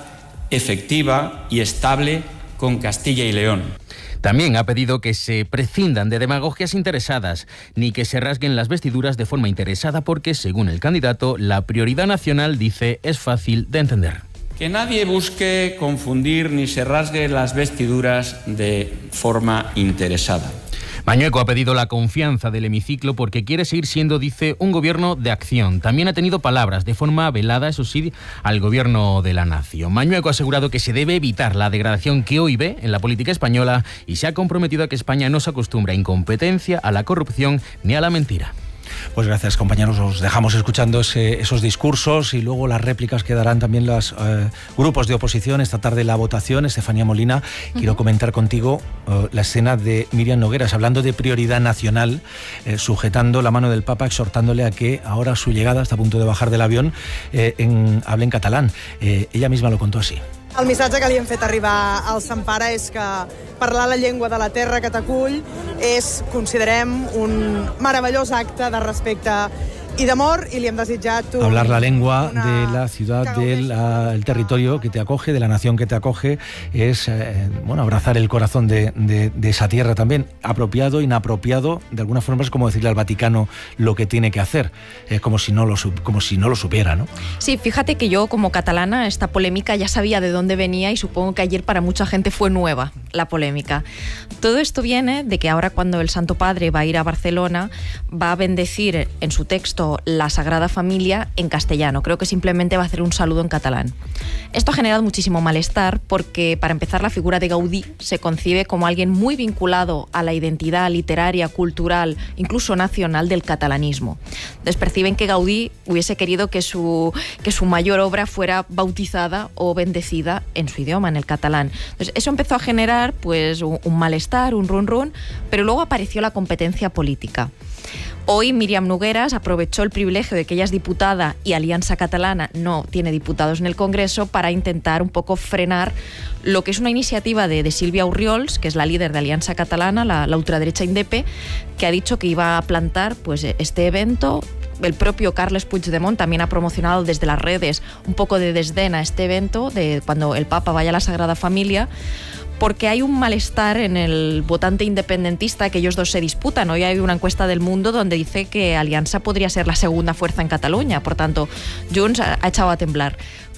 efectiva y estable con Castilla y León. También ha pedido que se prescindan de demagogias interesadas, ni que se rasguen las vestiduras de forma interesada, porque, según el candidato, la prioridad nacional, dice, es fácil de entender. Que nadie busque confundir ni se rasgue las vestiduras de forma interesada. Mañueco ha pedido la confianza del hemiciclo porque quiere seguir siendo, dice, un gobierno de acción. También ha tenido palabras de forma velada, eso sí, al gobierno de la nación. Mañueco ha asegurado que se debe evitar la degradación que hoy ve en la política española y se ha comprometido a que España no se acostumbre a incompetencia, a la corrupción ni a la mentira. Pues gracias, compañeros. Os dejamos escuchando ese, esos discursos y luego las réplicas que darán también los eh, grupos de oposición. Esta tarde la votación. Estefanía Molina, uh-huh. quiero comentar contigo eh, la escena de Míriam Nogueras, hablando de prioridad nacional, eh, sujetando la mano del Papa, exhortándole a que ahora a su llegada, está a punto de bajar del avión, eh, en, hable en catalán. Eh, ella misma lo contó así. El missatge que li hem fet arribar al Sant Pare és que parlar la llengua de la terra que t'acull és, considerem, un meravellós acte de respecte y de amor, y le hem desitjat un, hablar la lengua una... de la ciudad, del uh, territorio que te acoge, de la nación que te acoge, es eh, bueno, abrazar el corazón de, de, de esa tierra también. Apropiado, inapropiado, de alguna forma es como decirle al Vaticano lo que tiene que hacer, es como si no lo como si no lo supiera, ¿no? Sí, fíjate que yo como catalana esta polémica ya sabía de dónde venía y supongo que ayer para mucha gente fue nueva la polémica. Todo esto viene de que ahora, cuando el Santo Padre va a ir a Barcelona, va a bendecir en su texto la Sagrada Familia en castellano. Creo que simplemente va a hacer un saludo en catalán. Esto ha generado muchísimo malestar porque, para empezar, la figura de Gaudí se concibe como alguien muy vinculado a la identidad literaria, cultural, incluso nacional del catalanismo. Entonces perciben que Gaudí hubiese querido que su, que su mayor obra fuera bautizada o bendecida en su idioma, en el catalán. Entonces eso empezó a generar pues un, un malestar, un run run, pero luego apareció la competencia política. Hoy Míriam Nogueras aprovechó el privilegio de que ella es diputada y Alianza Catalana no tiene diputados en el Congreso para intentar un poco frenar lo que es una iniciativa de, de Sílvia Orriols, que es la líder de Alianza Catalana, la, la ultraderecha Indepe, que ha dicho que iba a plantar pues, este evento. El propio Carles Puigdemont también ha promocionado desde las redes un poco de desdén a este evento, de cuando el Papa vaya a la Sagrada Familia, porque hay un malestar en el votante independentista, que ellos dos se disputan. Hoy hay una encuesta del Mundo donde dice que Alianza podría ser la segunda fuerza en Cataluña, por tanto, Junts ha echado a temblar.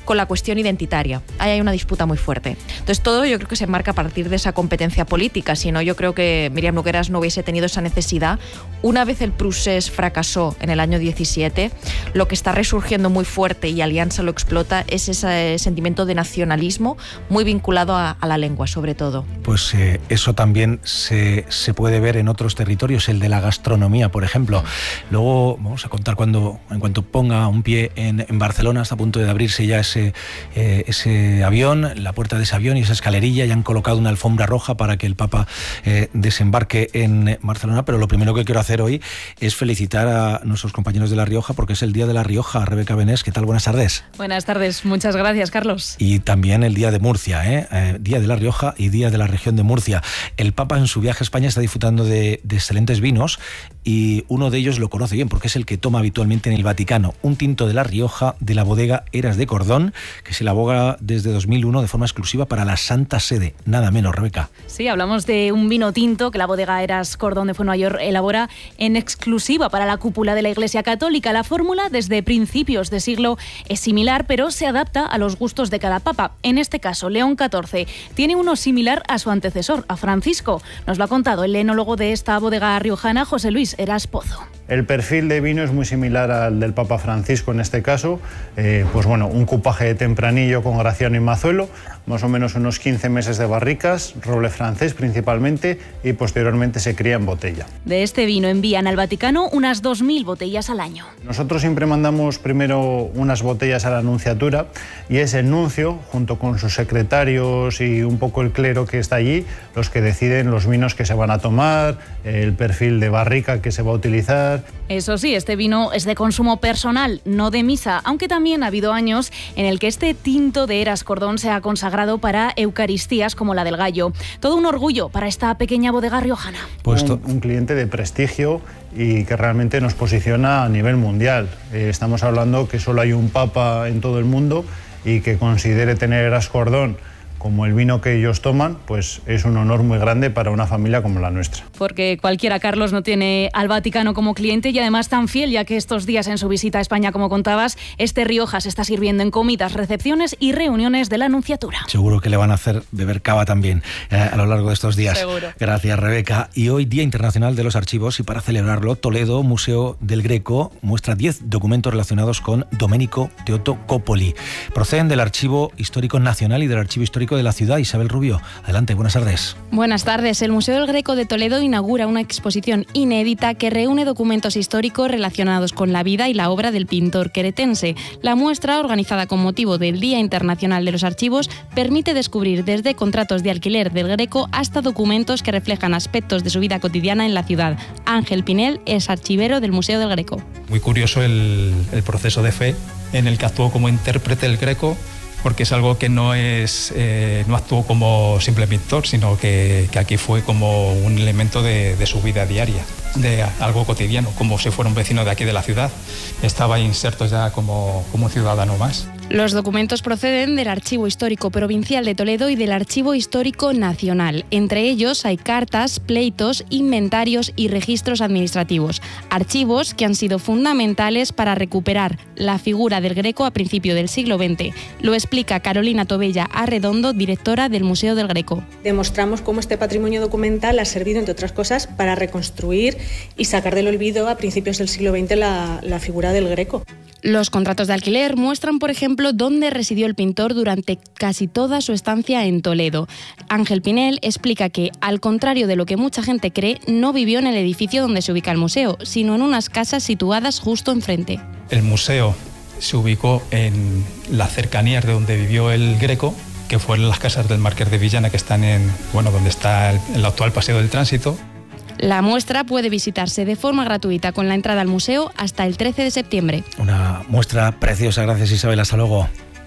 con la cuestión identitaria. Ahí hay una disputa muy fuerte. Entonces todo yo creo que se enmarca a partir de esa competencia política, si no yo creo que Míriam Nogueras no hubiese tenido esa necesidad. Una vez el procés fracasó en el año diecisiete, lo que está resurgiendo muy fuerte y Alianza lo explota es ese sentimiento de nacionalismo muy vinculado a, a la lengua sobre todo. Pues eh, eso también se, se puede ver en otros territorios, el de la gastronomía, por ejemplo. Luego vamos a contar cuando, en cuanto ponga un pie en, en Barcelona, está a punto de abrirse ya ese, eh, ese avión, la puerta de ese avión y esa escalerilla, ya han colocado una alfombra roja para que el Papa eh, desembarque en Barcelona, pero lo primero que quiero hacer hoy es felicitar a nuestros compañeros de La Rioja porque es el Día de La Rioja. Rebeca Benés, ¿qué tal? Buenas tardes. Buenas tardes, muchas gracias, Carlos. Y también el Día de Murcia, ¿eh? Eh, Día de La Rioja y Día de la región de Murcia. El Papa en su viaje a España está disfrutando de, de excelentes vinos y uno de ellos lo conoce bien porque es el que toma habitualmente en el Vaticano, un tinto de La Rioja de la bodega Eras de Cordón, que se elabora desde dos mil uno de forma exclusiva para la Santa Sede. Nada menos, Rebeca. Sí, hablamos de un vino tinto que la bodega Eras Cordón de Fuenmayor elabora en exclusiva para la cúpula de la Iglesia Católica. La fórmula desde principios de siglo es similar, pero se adapta a los gustos de cada papa. En este caso, León catorce tiene uno similar a su antecesor, a Francisco. Nos lo ha contado el enólogo de esta bodega riojana, José Luis Eras Pozo. El perfil de vino es muy similar al del Papa Francisco en este caso, eh, pues bueno, un cupaje de tempranillo con Graciano y Mazuelo, más o menos unos quince meses de barricas, roble francés principalmente y posteriormente se cría en botella. De este vino envían al Vaticano unas dos mil botellas al año. Nosotros siempre mandamos primero unas botellas a la nunciatura y es el nuncio, junto con sus secretarios y un poco el clero que está allí, los que deciden los vinos que se van a tomar, el perfil de barrica que se va a utilizar. Eso sí, este vino es de consumo personal, no de misa, aunque también ha habido años en el que este tinto de Eras Cordón se ha consagrado para eucaristías como la del Gallo. Todo un orgullo para esta pequeña bodega riojana. Un, un cliente de prestigio y que realmente nos posiciona a nivel mundial. Eh, estamos hablando que solo hay un papa en todo el mundo y que considere tener Eras Cordón como el vino que ellos toman, pues es un honor muy grande para una familia como la nuestra. Porque cualquiera, Carlos, no tiene al Vaticano como cliente y además tan fiel, ya que estos días en su visita a España, como contabas, este Rioja se está sirviendo en comidas, recepciones y reuniones de la Nunciatura. Seguro que le van a hacer beber cava también eh, a lo largo de estos días. Seguro. Gracias, Rebeca. Y hoy, Día Internacional de los Archivos, y para celebrarlo, Toledo, Museo del Greco, muestra diez documentos relacionados con Domenico Teotocópoli. Proceden del Archivo Histórico Nacional y del Archivo Histórico de la ciudad. Isabel Rubio, adelante, buenas tardes. Buenas tardes. El Museo del Greco de Toledo inaugura una exposición inédita que reúne documentos históricos relacionados con la vida y la obra del pintor queretense. La muestra, organizada con motivo del Día Internacional de los Archivos, permite descubrir desde contratos de alquiler del Greco hasta documentos que reflejan aspectos de su vida cotidiana en la ciudad. Ángel Pinel es archivero del Museo del Greco. Muy curioso el, el proceso de fe en el que actuó como intérprete el Greco, porque es algo que no es eh, no actuó como simple pintor, sino que, que aquí fue como un elemento de, de su vida diaria, de algo cotidiano, como si fuera un vecino de aquí de la ciudad. Estaba inserto ya como, como un ciudadano más. Los documentos proceden del Archivo Histórico Provincial de Toledo y del Archivo Histórico Nacional. Entre ellos hay cartas, pleitos, inventarios y registros administrativos. Archivos que han sido fundamentales para recuperar la figura del Greco a principios del siglo veinte. Lo explica Carolina Tobella Arredondo, directora del Museo del Greco. Demostramos cómo este patrimonio documental ha servido, entre otras cosas, para reconstruir y sacar del olvido a principios del siglo veinte la, la figura del Greco. Los contratos de alquiler muestran, por ejemplo, dónde residió el pintor durante casi toda su estancia en Toledo. Ángel Pinel explica que, al contrario de lo que mucha gente cree, no vivió en el edificio donde se ubica el museo, sino en unas casas situadas justo enfrente. El museo se ubicó en las cercanías de donde vivió el Greco, que fueron las casas del Marqués de Villana, que están en, bueno, donde está el, el actual Paseo del Tránsito. La muestra puede visitarse de forma gratuita con la entrada al museo hasta el trece de septiembre. Una muestra preciosa, gracias Isabel, hasta luego.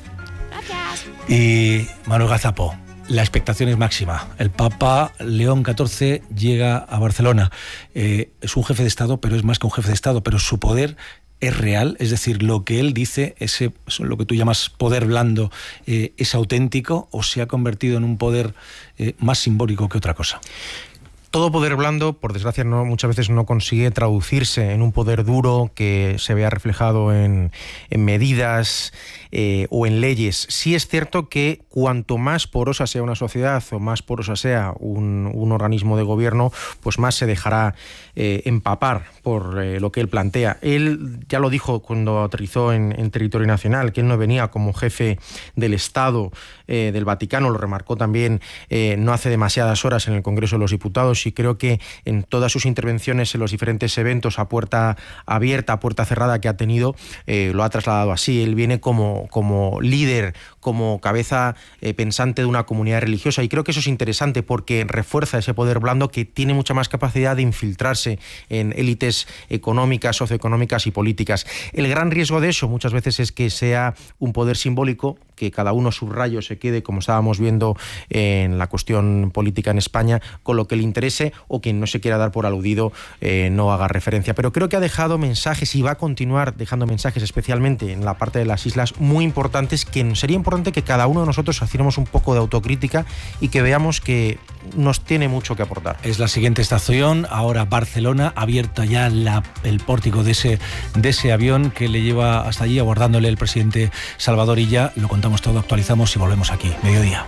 Gracias. Y Manuel Gazapo, la expectación es máxima. El Papa León catorce llega a Barcelona. Eh, es un jefe de Estado, pero es más que un jefe de Estado, pero su poder es real, es decir, lo que él dice, ese, lo que tú llamas poder blando, eh, ¿es auténtico o se ha convertido en un poder eh, más simbólico que otra cosa? todo poder blando, por desgracia, no, muchas veces no consigue traducirse en un poder duro que se vea reflejado en, en medidas eh, o en leyes. Sí es cierto que cuanto más porosa sea una sociedad o más porosa sea un, un organismo de gobierno, pues más se dejará eh, empapar por eh, lo que él plantea. Él ya lo dijo cuando aterrizó en, en territorio nacional, que él no venía como jefe del Estado eh, del Vaticano, lo remarcó también eh, no hace demasiadas horas en el Congreso de los Diputados, y creo que en todas sus intervenciones en los diferentes eventos a puerta abierta, a puerta cerrada que ha tenido, eh, lo ha trasladado así. Él viene como, como líder, como cabeza eh, pensante de una comunidad religiosa, y creo que eso es interesante porque refuerza ese poder blando que tiene mucha más capacidad de infiltrarse en élites económicas, socioeconómicas y políticas. El gran riesgo de eso muchas veces es que sea un poder simbólico, que cada uno subrayo se quede, como estábamos viendo en la cuestión política en España, con lo que le interese, o quien no se quiera dar por aludido eh, no haga referencia. Pero creo que ha dejado mensajes y va a continuar dejando mensajes, especialmente en la parte de las islas, muy importantes, que sería importante que cada uno de nosotros hiciéramos un poco de autocrítica y que veamos que nos tiene mucho que aportar. Es la siguiente estación, ahora Barcelona, abierta ya la, el pórtico de ese, de ese avión que le lleva hasta allí, abordándole el presidente Salvador Illa. Lo contamos todo, actualizamos y volvemos aquí, mediodía.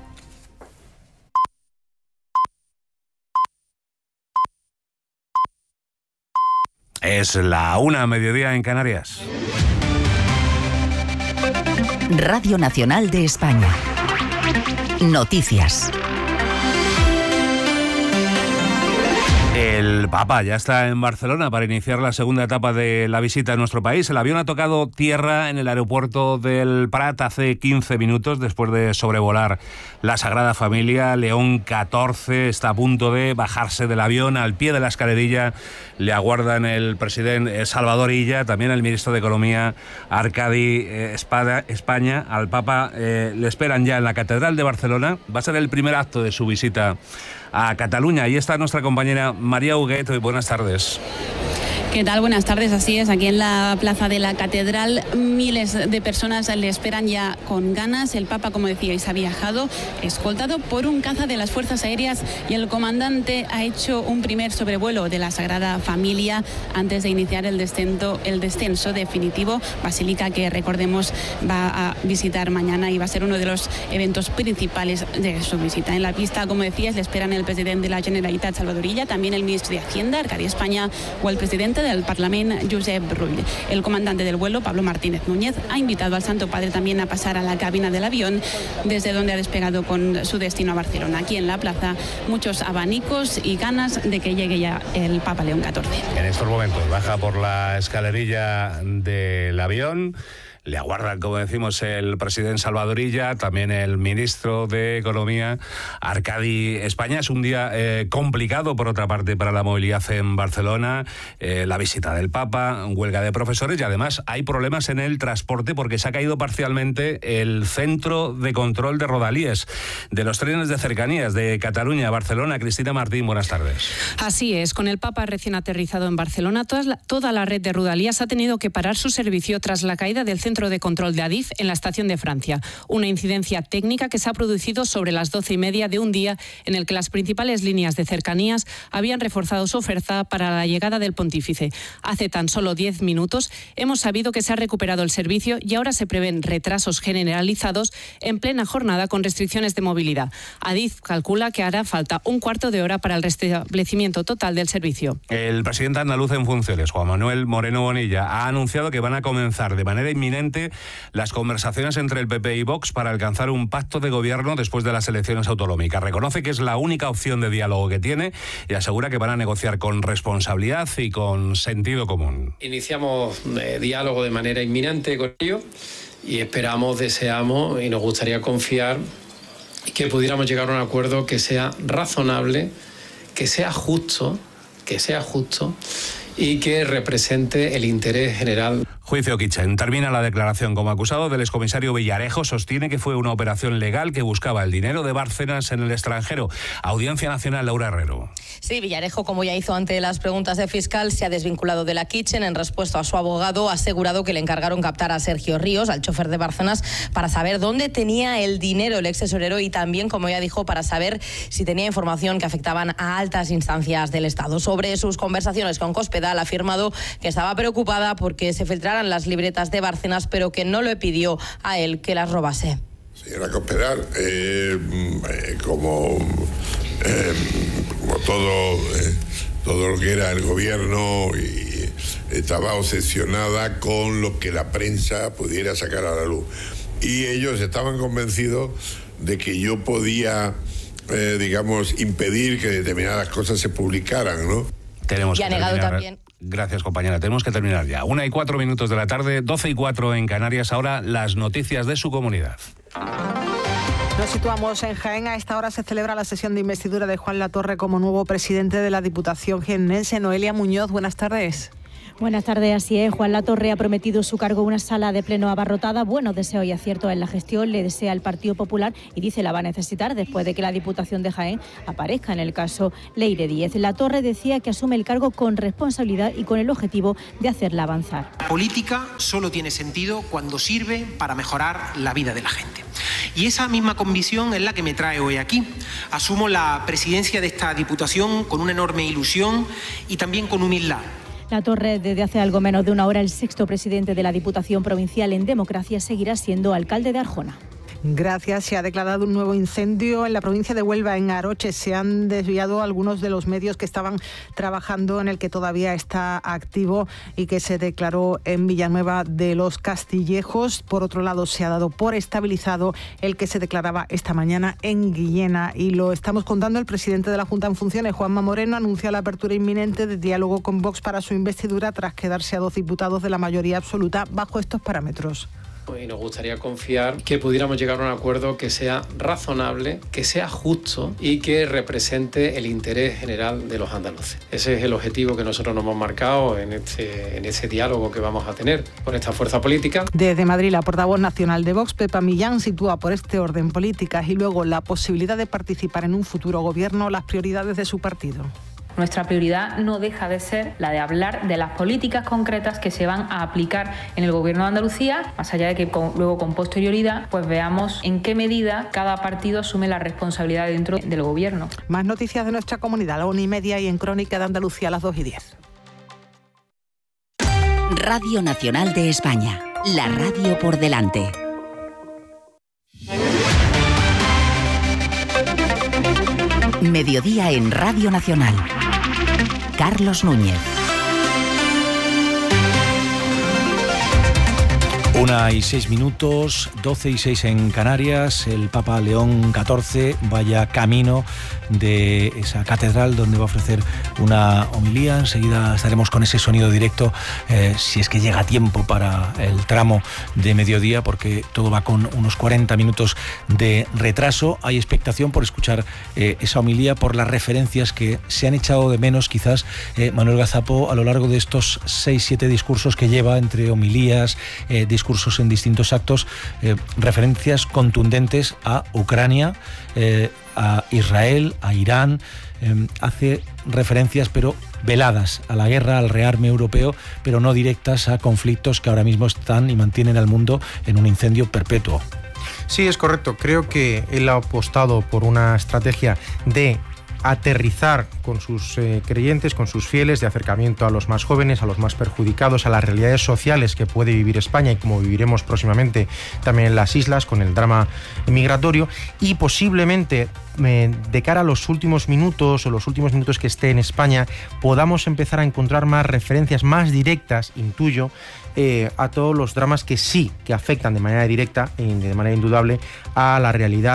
Es la una, mediodía en Canarias. Radio Nacional de España. Noticias. El Papa ya está en Barcelona para iniciar la segunda etapa de la visita a nuestro país. El avión ha tocado tierra en el aeropuerto del Prat hace quince minutos después de sobrevolar la Sagrada Familia. León catorce está a punto de bajarse del avión. Al pie de la escalerilla le aguardan el presidente Salvador Illa, también el ministro de Economía Arcadi España. Al Papa eh, le esperan ya en la Catedral de Barcelona. Va a ser el primer acto de su visita a Cataluña. Ahí está nuestra compañera María Huguet. Buenas tardes. ¿Qué tal? Buenas tardes. Así es, aquí en la plaza de la Catedral miles de personas le esperan ya con ganas. El Papa, como decíais, ha viajado escoltado por un caza de las Fuerzas Aéreas y el comandante ha hecho un primer sobrevuelo de la Sagrada Familia antes de iniciar el descenso, el descenso definitivo. Basílica que, recordemos, va a visitar mañana y va a ser uno de los eventos principales de su visita. En la pista, como decías, le esperan el presidente de la Generalitat, Salvador Illa, también el ministro de Hacienda, Arcadi España, o el presidente del Parlamento, Josep Rull. El comandante del vuelo, Pablo Martínez Núñez, ha invitado al Santo Padre también a pasar a la cabina del avión, desde donde ha despegado con su destino a Barcelona. Aquí en la plaza, muchos abanicos y ganas de que llegue ya el Papa León catorce. En estos momentos baja por la escalerilla del avión. Le aguardan, como decimos, el presidente Salvador Illa, también el ministro de Economía, Arcadi España. Es un día eh, complicado, por otra parte, para la movilidad en Barcelona. Eh, la visita del Papa, huelga de profesores y además hay problemas en el transporte porque se ha caído parcialmente el centro de control de rodalíes de los trenes de cercanías de Cataluña a Barcelona. Cristina Martín, buenas tardes. Así es, con el Papa recién aterrizado en Barcelona, toda la, toda la red de rodalías ha tenido que parar su servicio tras la caída del centro de control de Adif en la estación de Francia. Una incidencia técnica que se ha producido sobre las doce y media de un día en el que las principales líneas de cercanías habían reforzado su oferta para la llegada del pontífice. Hace tan solo diez minutos hemos sabido que se ha recuperado el servicio y ahora se prevén retrasos generalizados en plena jornada con restricciones de movilidad. Adif calcula que hará falta un cuarto de hora para el restablecimiento total del servicio. El presidente andaluz en funciones, Juan Manuel Moreno Bonilla, ha anunciado que van a comenzar de manera inminente las conversaciones entre el P P y Vox para alcanzar un pacto de gobierno después de las elecciones autonómicas. Reconoce que es la única opción de diálogo que tiene y asegura que van a negociar con responsabilidad y con sentido común. Iniciamos eh, diálogo de manera inminente con ellos y esperamos, deseamos y nos gustaría confiar que pudiéramos llegar a un acuerdo que sea razonable, que sea justo, que sea justo y que represente el interés general. Juicio Kitchen. Termina la declaración como acusado del excomisario Villarejo. Sostiene que fue una operación legal que buscaba el dinero de Bárcenas en el extranjero. Audiencia Nacional, Laura Herrero. Sí, Villarejo, como ya hizo ante las preguntas del fiscal, se ha desvinculado de la Kitchen. En respuesta a su abogado, ha asegurado que le encargaron captar a Sergio Ríos, al chofer de Bárcenas, para saber dónde tenía el dinero el ex tesorero y también, como ya dijo, para saber si tenía información que afectaban a altas instancias del Estado. Sobre sus conversaciones con Cospedal, ha afirmado que estaba preocupada porque se filtraran las libretas de Bárcenas, pero que no le pidió a él que las robase. Señora Cospedal, eh, eh, como, eh, como todo, eh, todo lo que era el gobierno, y estaba obsesionada con lo que la prensa pudiera sacar a la luz. Y ellos estaban convencidos de que yo podía, eh, digamos, impedir que determinadas cosas se publicaran, ¿no? Tenemos y que ha negado terminar. también. Gracias, compañera. Tenemos que terminar ya. Una y cuatro minutos de la tarde, doce y cuatro en Canarias. Ahora las noticias de su comunidad. Nos situamos en Jaén. A esta hora se celebra la sesión de investidura de Juan Latorre como nuevo presidente de la Diputación jiennense. Noelia Muñoz, buenas tardes. Buenas tardes, así es. Juan Latorre ha prometido su cargo una sala de pleno abarrotada. Buenos deseos y aciertos en la gestión le desea el Partido Popular y dice la va a necesitar después de que la Diputación de Jaén aparezca en el caso Leire Díez. Latorre decía que asume el cargo con responsabilidad y con el objetivo de hacerla avanzar. La política solo tiene sentido cuando sirve para mejorar la vida de la gente. Y esa misma convicción es la que me trae hoy aquí. Asumo la presidencia de esta Diputación con una enorme ilusión y también con humildad. Latorre, desde hace algo menos de una hora, el sexto presidente de la Diputación Provincial en democracia, seguirá siendo alcalde de Arjona. Gracias. Se ha declarado un nuevo incendio en la provincia de Huelva, en Aroche. Se han desviado algunos de los medios que estaban trabajando en el que todavía está activo y que se declaró en Villanueva de los Castillejos. Por otro lado, se ha dado por estabilizado el que se declaraba esta mañana en Guillena. Y lo estamos contando, el presidente de la Junta en funciones, Juanma Moreno, anunció la apertura inminente de diálogo con Vox para su investidura tras quedarse a dos diputados de la mayoría absoluta bajo estos parámetros. Y nos gustaría confiar que pudiéramos llegar a un acuerdo que sea razonable, que sea justo y que represente el interés general de los andaluces. Ese es el objetivo que nosotros nos hemos marcado en este, en ese diálogo que vamos a tener con esta fuerza política. Desde Madrid, la portavoz nacional de Vox, Pepa Millán, sitúa por este orden políticas y luego la posibilidad de participar en un futuro gobierno las prioridades de su partido. Nuestra prioridad no deja de ser la de hablar de las políticas concretas que se van a aplicar en el Gobierno de Andalucía, más allá de que con, luego con posterioridad pues veamos en qué medida cada partido asume la responsabilidad dentro del Gobierno. Más noticias de nuestra comunidad a la una y media y en Crónica de Andalucía a las dos y diez. Radio Nacional de España, la radio por delante. Mediodía en Radio Nacional. Carlos Núñez. Una y seis minutos, doce y seis en Canarias. El Papa León catorce vaya camino de esa catedral donde va a ofrecer una homilía. Enseguida estaremos con ese sonido directo, eh, si es que llega a tiempo para el tramo de mediodía, porque todo va con unos cuarenta minutos de retraso. Hay expectación por escuchar eh, esa homilía, por las referencias que se han echado de menos quizás eh, Manuel Gazapo a lo largo de estos seis, siete discursos que lleva, entre homilías, eh, discursos en distintos actos, eh, referencias contundentes a Ucrania, eh, a Israel, a Irán. Eh, hace referencias pero veladas a la guerra, al rearme europeo, pero no directas a conflictos que ahora mismo están y mantienen al mundo en un incendio perpetuo. Sí, es correcto. Creo que él ha apostado por una estrategia de aterrizar con sus eh, creyentes, con sus fieles, de acercamiento a los más jóvenes, a los más perjudicados, a las realidades sociales que puede vivir España y como viviremos próximamente también en las islas con el drama migratorio, y posiblemente eh, de cara a los últimos minutos o los últimos minutos que esté en España podamos empezar a encontrar más referencias más directas, intuyo, eh, a todos los dramas que sí, que afectan de manera directa y de manera indudable a la realidad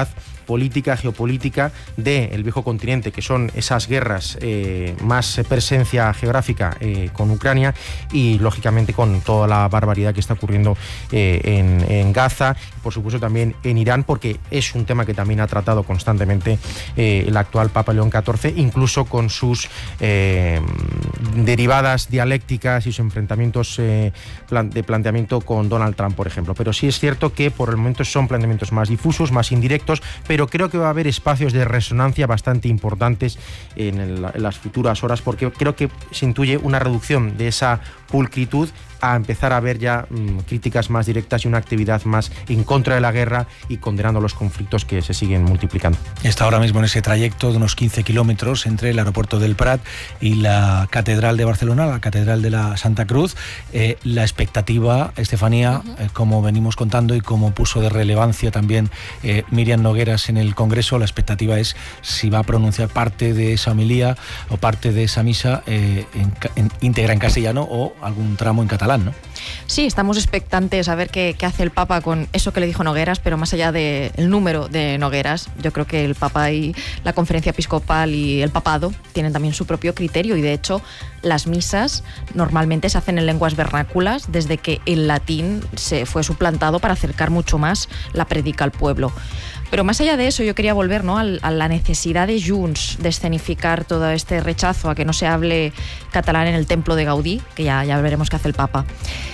política, geopolítica del viejo continente, que son esas guerras, eh, más presencia geográfica eh, con Ucrania y, lógicamente, con toda la barbaridad que está ocurriendo eh, en, en Gaza, por supuesto también en Irán, porque es un tema que también ha tratado constantemente eh, el actual Papa León catorce, incluso con sus eh, derivadas dialécticas y sus enfrentamientos eh, plan, de planteamiento con Donald Trump, por ejemplo. Pero sí es cierto que por el momento son planteamientos más difusos, más indirectos, pero creo que va a haber espacios de resonancia bastante importantes en, el, en las futuras horas, porque creo que se intuye una reducción de esa pulcritud a empezar a ver ya mmm, críticas más directas y una actividad más en contra de la guerra y condenando los conflictos que se siguen multiplicando. Está ahora mismo en ese trayecto de unos quince kilómetros entre el aeropuerto del Prat y la Catedral de Barcelona, la Catedral de la Santa Cruz. Eh, la expectativa, Estefanía, uh-huh. eh, como venimos contando y como puso de relevancia también eh, Míriam Nogueras en el Congreso, la expectativa es si va a pronunciar parte de esa homilía o parte de esa misa eh, en, en, íntegra en castellano o algún tramo en catalán, ¿no? Sí, estamos expectantes a ver qué, qué hace el Papa con eso que le dijo Nogueras, pero más allá del número de Nogueras, yo creo que el Papa y la Conferencia Episcopal y el Papado tienen también su propio criterio, y de hecho las misas normalmente se hacen en lenguas vernáculas desde que el latín se fue suplantado para acercar mucho más la prédica al pueblo. Pero más allá de eso, yo quería volver, ¿no?, a la necesidad de Junts de escenificar todo este rechazo a que no se hable catalán en el templo de Gaudí, que ya, ya veremos qué hace el Papa.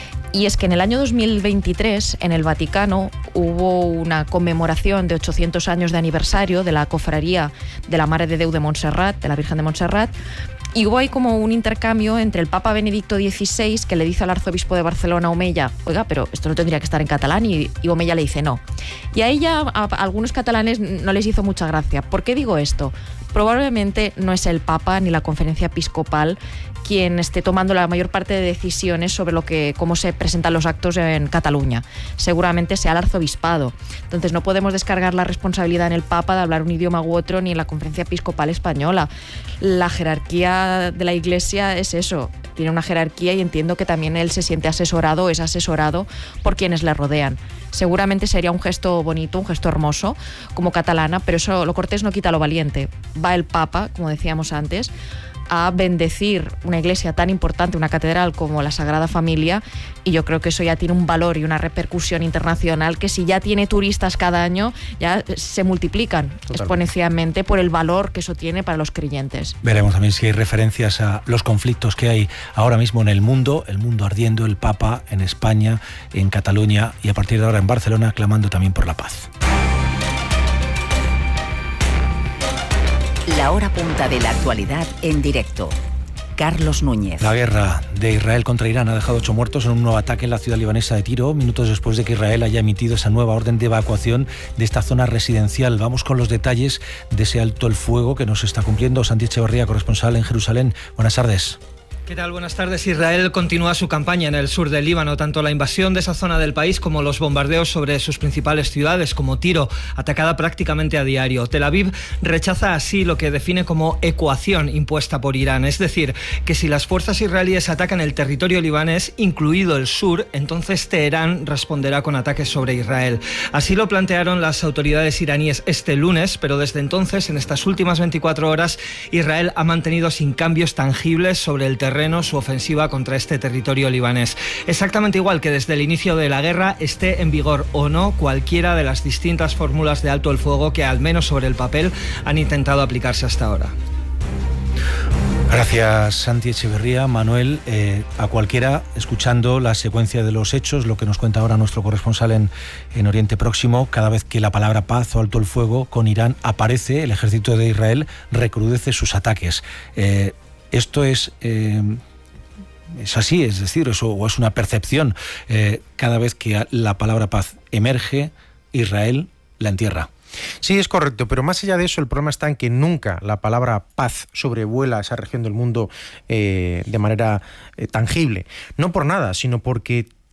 Y es que en el año dos mil veintitrés, en el Vaticano, hubo una conmemoración de ochocientos años de aniversario de la cofradía de la Mare de Déu de Montserrat, de la Virgen de Montserrat, y hubo ahí como un intercambio entre el Papa Benedicto dieciséis, que le dice al arzobispo de Barcelona, Omeya, oiga, pero esto no tendría que estar en catalán, y, y Omeya le dice no. Y a ella, a, a algunos catalanes no les hizo mucha gracia. ¿Por qué digo esto? Probablemente no es el Papa ni la Conferencia Episcopal quien esté tomando la mayor parte de decisiones sobre lo que, cómo se presentan los actos en Cataluña. Seguramente sea el arzobispado. Entonces no podemos descargar la responsabilidad en el Papa de hablar un idioma u otro, ni en la Conferencia Episcopal española. La jerarquía de la Iglesia es eso, tiene una jerarquía, y entiendo que también él se siente asesorado, es asesorado por quienes le rodean. Seguramente sería un gesto bonito, un gesto hermoso como catalana, pero eso, lo cortés no quita lo valiente. Va el Papa, como decíamos antes, a bendecir una iglesia tan importante, una catedral como la Sagrada Familia, y yo creo que eso ya tiene un valor y una repercusión internacional que, si ya tiene turistas cada año, ya se multiplican Totalmente. exponencialmente por el valor que eso tiene para los creyentes. Veremos también si hay referencias a los conflictos que hay ahora mismo en el mundo, el mundo ardiendo, el Papa en España, en Cataluña y a partir de ahora en Barcelona, clamando también por la paz. La hora punta de la actualidad en directo. Carlos Núñez. La guerra de Israel contra Irán ha dejado ocho muertos en un nuevo ataque en la ciudad libanesa de Tiro, minutos después de que Israel haya emitido esa nueva orden de evacuación de esta zona residencial. Vamos con los detalles de ese alto el fuego que nos está cumpliendo Santi Echeverría, corresponsal en Jerusalén. Buenas tardes. ¿Qué tal? Buenas tardes. Israel continúa su campaña en el sur del Líbano. Tanto la invasión de esa zona del país como los bombardeos sobre sus principales ciudades, como Tiro, atacada prácticamente a diario. Tel Aviv rechaza así lo que define como ecuación impuesta por Irán. Es decir, que si las fuerzas israelíes atacan el territorio libanés, incluido el sur, entonces Teherán responderá con ataques sobre Israel. Así lo plantearon las autoridades iraníes este lunes, pero desde entonces, en estas últimas veinticuatro horas, Israel ha mantenido sin cambios tangibles sobre el terreno su ofensiva contra este territorio libanés. Exactamente igual que desde el inicio de la guerra, esté en vigor o no cualquiera de las distintas fórmulas de alto el fuego que, al menos sobre el papel, han intentado aplicarse hasta ahora. Gracias, Santi Echeverría. Manuel, eh, a cualquiera, escuchando la secuencia de los hechos, lo que nos cuenta ahora nuestro corresponsal en, en Oriente Próximo, cada vez que la palabra paz o alto el fuego con Irán aparece, el ejército de Israel recrudece sus ataques. Eh, Esto es, eh, es así, es decir, eso, o es una percepción. Eh, cada vez que la palabra paz emerge, Israel la entierra. Sí, es correcto, pero más allá de eso, el problema está en que nunca la palabra paz sobrevuela esa región del mundo eh, de manera eh, tangible. No por nada, sino porque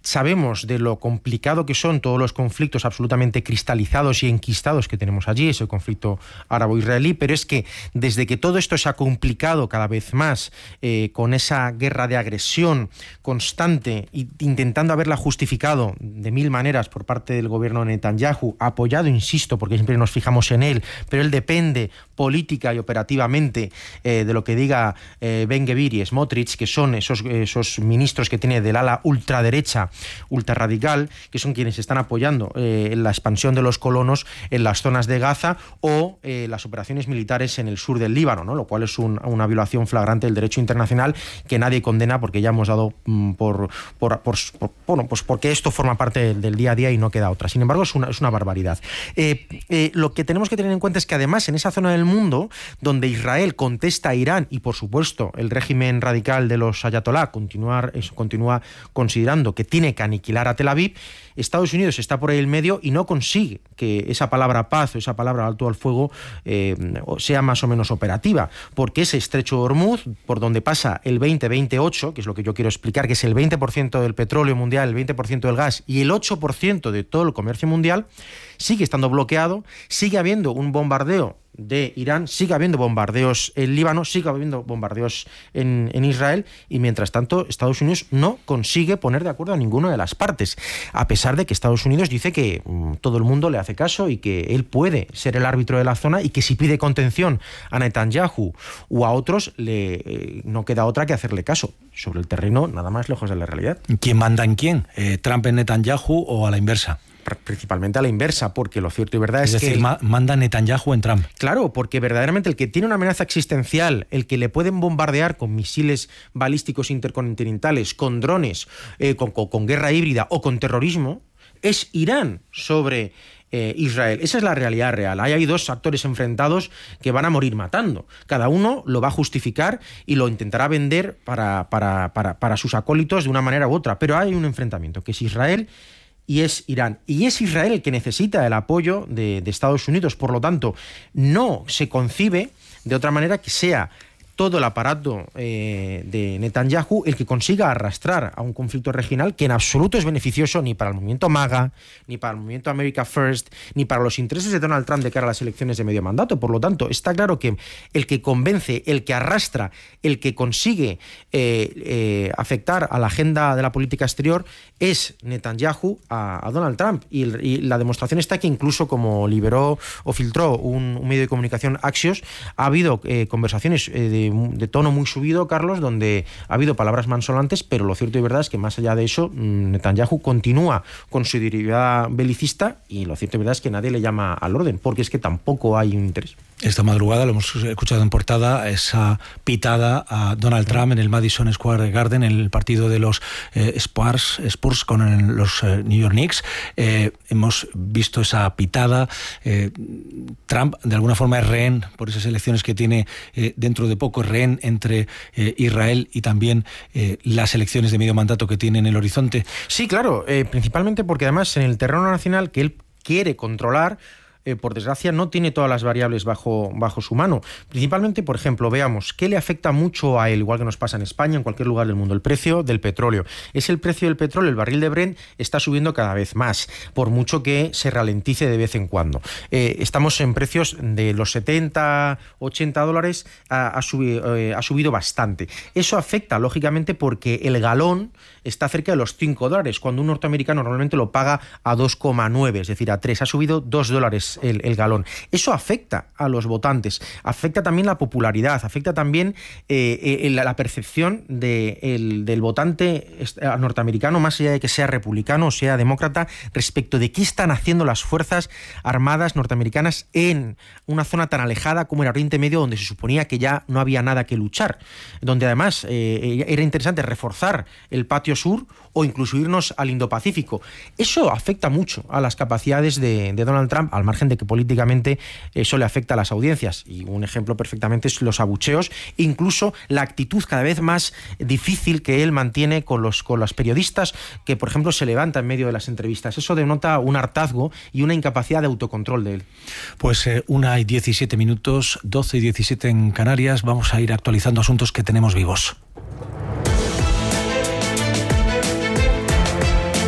sabemos de lo complicado que son todos los conflictos absolutamente cristalizados y enquistados que tenemos allí, ese conflicto árabo-israelí, pero es que desde que todo esto se ha complicado cada vez más, eh, con esa guerra de agresión constante, e intentando haberla justificado de mil maneras por parte del gobierno de Netanyahu, apoyado, insisto, porque siempre nos fijamos en él, pero él depende política y operativamente eh, de lo que diga eh, Ben-Gvir y Smotrich, que son esos, esos ministros que tiene del ala ultraderecha, ultrarradical, que son quienes están apoyando eh, la expansión de los colonos en las zonas de Gaza o eh, las operaciones militares en el sur del Líbano, ¿no? Lo cual es un, una violación flagrante del derecho internacional que nadie condena, porque ya hemos dado mm, por, por, por, por bueno, pues porque esto forma parte del, del día a día y no queda otra. Sin embargo, es una, es una barbaridad. Eh, eh, lo que tenemos que tener en cuenta es que además en esa zona del mundo donde Israel contesta a Irán y por supuesto el régimen radical de los ayatolá continuar, eso, continúa considerando que tiene que aniquilar a Tel Aviv, Estados Unidos está por ahí en medio y no consigue que esa palabra paz o esa palabra alto al fuego eh, sea más o menos operativa, porque ese estrecho de Hormuz, por donde pasa el veinte veintiocho, que es lo que yo quiero explicar, que es el veinte por ciento del petróleo mundial, el veinte por ciento del gas y el ocho por ciento de todo el comercio mundial, sigue estando bloqueado, sigue habiendo un bombardeo de Irán, sigue habiendo bombardeos en Líbano, sigue habiendo bombardeos en, en Israel, y mientras tanto Estados Unidos no consigue poner de acuerdo a ninguna de las partes, a pesar de que Estados Unidos dice que mmm, todo el mundo le hace caso y que él puede ser el árbitro de la zona y que si pide contención a Netanyahu o a otros le, eh, no queda otra que hacerle caso. Sobre el terreno, nada más lejos de la realidad. ¿Quién manda en quién? Eh, ¿Trump en Netanyahu o a la inversa? Principalmente a la inversa, porque lo cierto y verdad es, es decir, que... ma manda Netanyahu en Trump. Claro, porque verdaderamente el que tiene una amenaza existencial, el que le pueden bombardear con misiles balísticos intercontinentales, con drones, eh, con, con, con guerra híbrida o con terrorismo, es Irán sobre eh, Israel. Esa es la realidad real. Ahí hay dos actores enfrentados que van a morir matando. Cada uno lo va a justificar y lo intentará vender para, para, para, para sus acólitos de una manera u otra. Pero hay un enfrentamiento, que es Israel y es Irán. Y es Israel el que necesita el apoyo de, de Estados Unidos. Por lo tanto, no se concibe de otra manera que sea todo el aparato eh, de Netanyahu el que consiga arrastrar a un conflicto regional que en absoluto es beneficioso ni para el movimiento MAGA, ni para el movimiento America First, ni para los intereses de Donald Trump de cara a las elecciones de medio mandato. Por lo tanto, está claro que el que convence, el que arrastra, el que consigue eh, eh, afectar a la agenda de la política exterior es Netanyahu a, a Donald Trump. Y, y la demostración está que incluso, como liberó o filtró un, un medio de comunicación, Axios, ha habido eh, conversaciones eh, de de tono muy subido, Carlos, donde ha habido palabras mansolantes, pero lo cierto y verdad es que más allá de eso, Netanyahu continúa con su derivada belicista y lo cierto y verdad es que nadie le llama al orden, porque es que tampoco hay un interés. Esta madrugada lo hemos escuchado en portada, esa pitada a Donald Trump en el Madison Square Garden, en el partido de los eh, Spurs, Spurs con el, los eh, New York Knicks. Eh, hemos visto esa pitada. Eh, Trump, de alguna forma, es rehén por esas elecciones que tiene eh, dentro de poco, rehén entre eh, Israel y también eh, las elecciones de medio mandato que tiene en el horizonte. Sí, claro, eh, principalmente porque además en el terreno nacional que él quiere controlar, Eh, por desgracia, no tiene todas las variables bajo, bajo su mano. Principalmente, por ejemplo, veamos, ¿qué le afecta mucho a él, igual que nos pasa en España, en cualquier lugar del mundo? El precio del petróleo. Es el precio del petróleo, el barril de Brent está subiendo cada vez más, por mucho que se ralentice de vez en cuando. Eh, estamos en precios de los setenta, ochenta dólares, ha, ha, subido, eh, ha subido bastante. Eso afecta, lógicamente, porque el galón está cerca de los cinco dólares, cuando un norteamericano normalmente lo paga a dos coma nueve, es decir, a tres. Ha subido dos dólares El, el galón. Eso afecta a los votantes, afecta también la popularidad, afecta también eh, eh, la, la percepción de, el, del votante norteamericano, más allá de que sea republicano o sea demócrata, respecto de qué están haciendo las fuerzas armadas norteamericanas en una zona tan alejada como el Oriente Medio, donde se suponía que ya no había nada que luchar, donde además eh, era interesante reforzar el patio sur o incluso irnos al Indo-Pacífico. Eso afecta mucho a las capacidades de, de Donald Trump, al margen de que políticamente eso le afecta a las audiencias. Y un ejemplo perfectamente es los abucheos, incluso la actitud cada vez más difícil que él mantiene con los, con los periodistas que, por ejemplo, se levanta en medio de las entrevistas. Eso denota un hartazgo y una incapacidad de autocontrol de él. Pues eh, una y diecisiete minutos, doce y diecisiete en Canarias. Vamos a ir actualizando asuntos que tenemos vivos.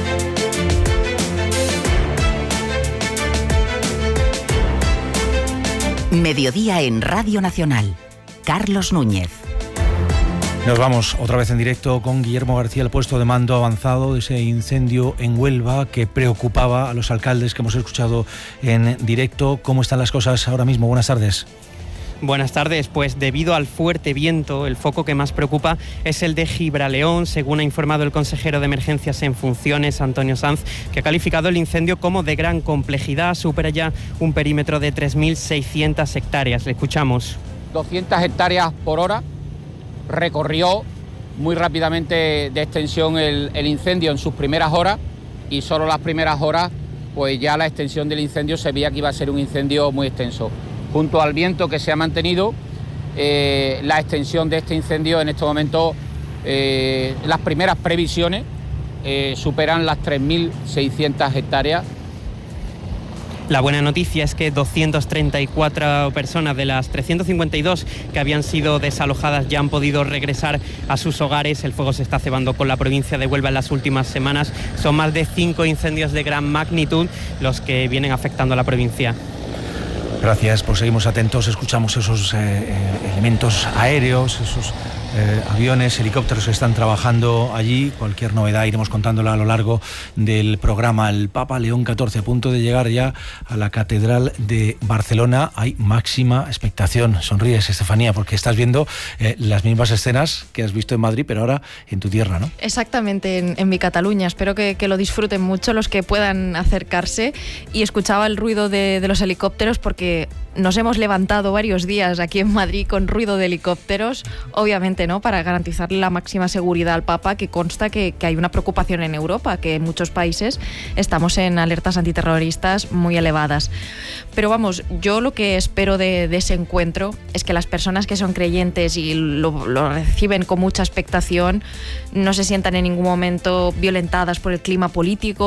Mediodía en Radio Nacional. Carlos Núñez. Nos vamos otra vez en directo con Guillermo García, el puesto de mando avanzado de ese incendio en Huelva que preocupaba a los alcaldes que hemos escuchado en directo. ¿Cómo están las cosas ahora mismo? Buenas tardes. Buenas tardes. Pues debido al fuerte viento, el foco que más preocupa es el de Gibraleón, según ha informado el consejero de Emergencias en funciones, Antonio Sanz, que ha calificado el incendio como de gran complejidad. Supera ya un perímetro de tres mil seiscientas hectáreas. Le escuchamos. doscientas hectáreas por hora. Recorrió muy rápidamente de extensión el, el incendio en sus primeras horas, y solo las primeras horas pues ya la extensión del incendio se veía que iba a ser un incendio muy extenso. Junto al viento que se ha mantenido, eh, la extensión de este incendio en este momento, eh, las primeras previsiones eh, superan las tres mil seiscientas hectáreas. La buena noticia es que doscientas treinta y cuatro personas de las trescientas cincuenta y dos que habían sido desalojadas ya han podido regresar a sus hogares. El fuego se está cebando con la provincia de Huelva en las últimas semanas. Son más de cinco incendios de gran magnitud los que vienen afectando a la provincia. Gracias, pues seguimos atentos, escuchamos esos eh, elementos aéreos, esos eh, aviones, helicópteros que están trabajando allí. Cualquier novedad iremos contándola a lo largo del programa. El Papa León catorce, a punto de llegar ya a la Catedral de Barcelona. Hay máxima expectación. Sonríes, Estefanía, porque estás viendo eh, las mismas escenas que has visto en Madrid, pero ahora en tu tierra, ¿no? Exactamente, en, en mi Cataluña. Espero que, que lo disfruten mucho los que puedan acercarse. Y escuchaba el ruido de, de los helicópteros porque nos hemos levantado varios días aquí en Madrid con ruido de helicópteros, obviamente, ¿no?, para garantizar la máxima seguridad al Papa, que consta que, que hay una preocupación en Europa, que en muchos países estamos en alertas antiterroristas muy elevadas. Pero vamos, yo lo que espero de, de ese encuentro es que las personas que son creyentes y lo, lo reciben con mucha expectación no se sientan en ningún momento violentadas por el clima político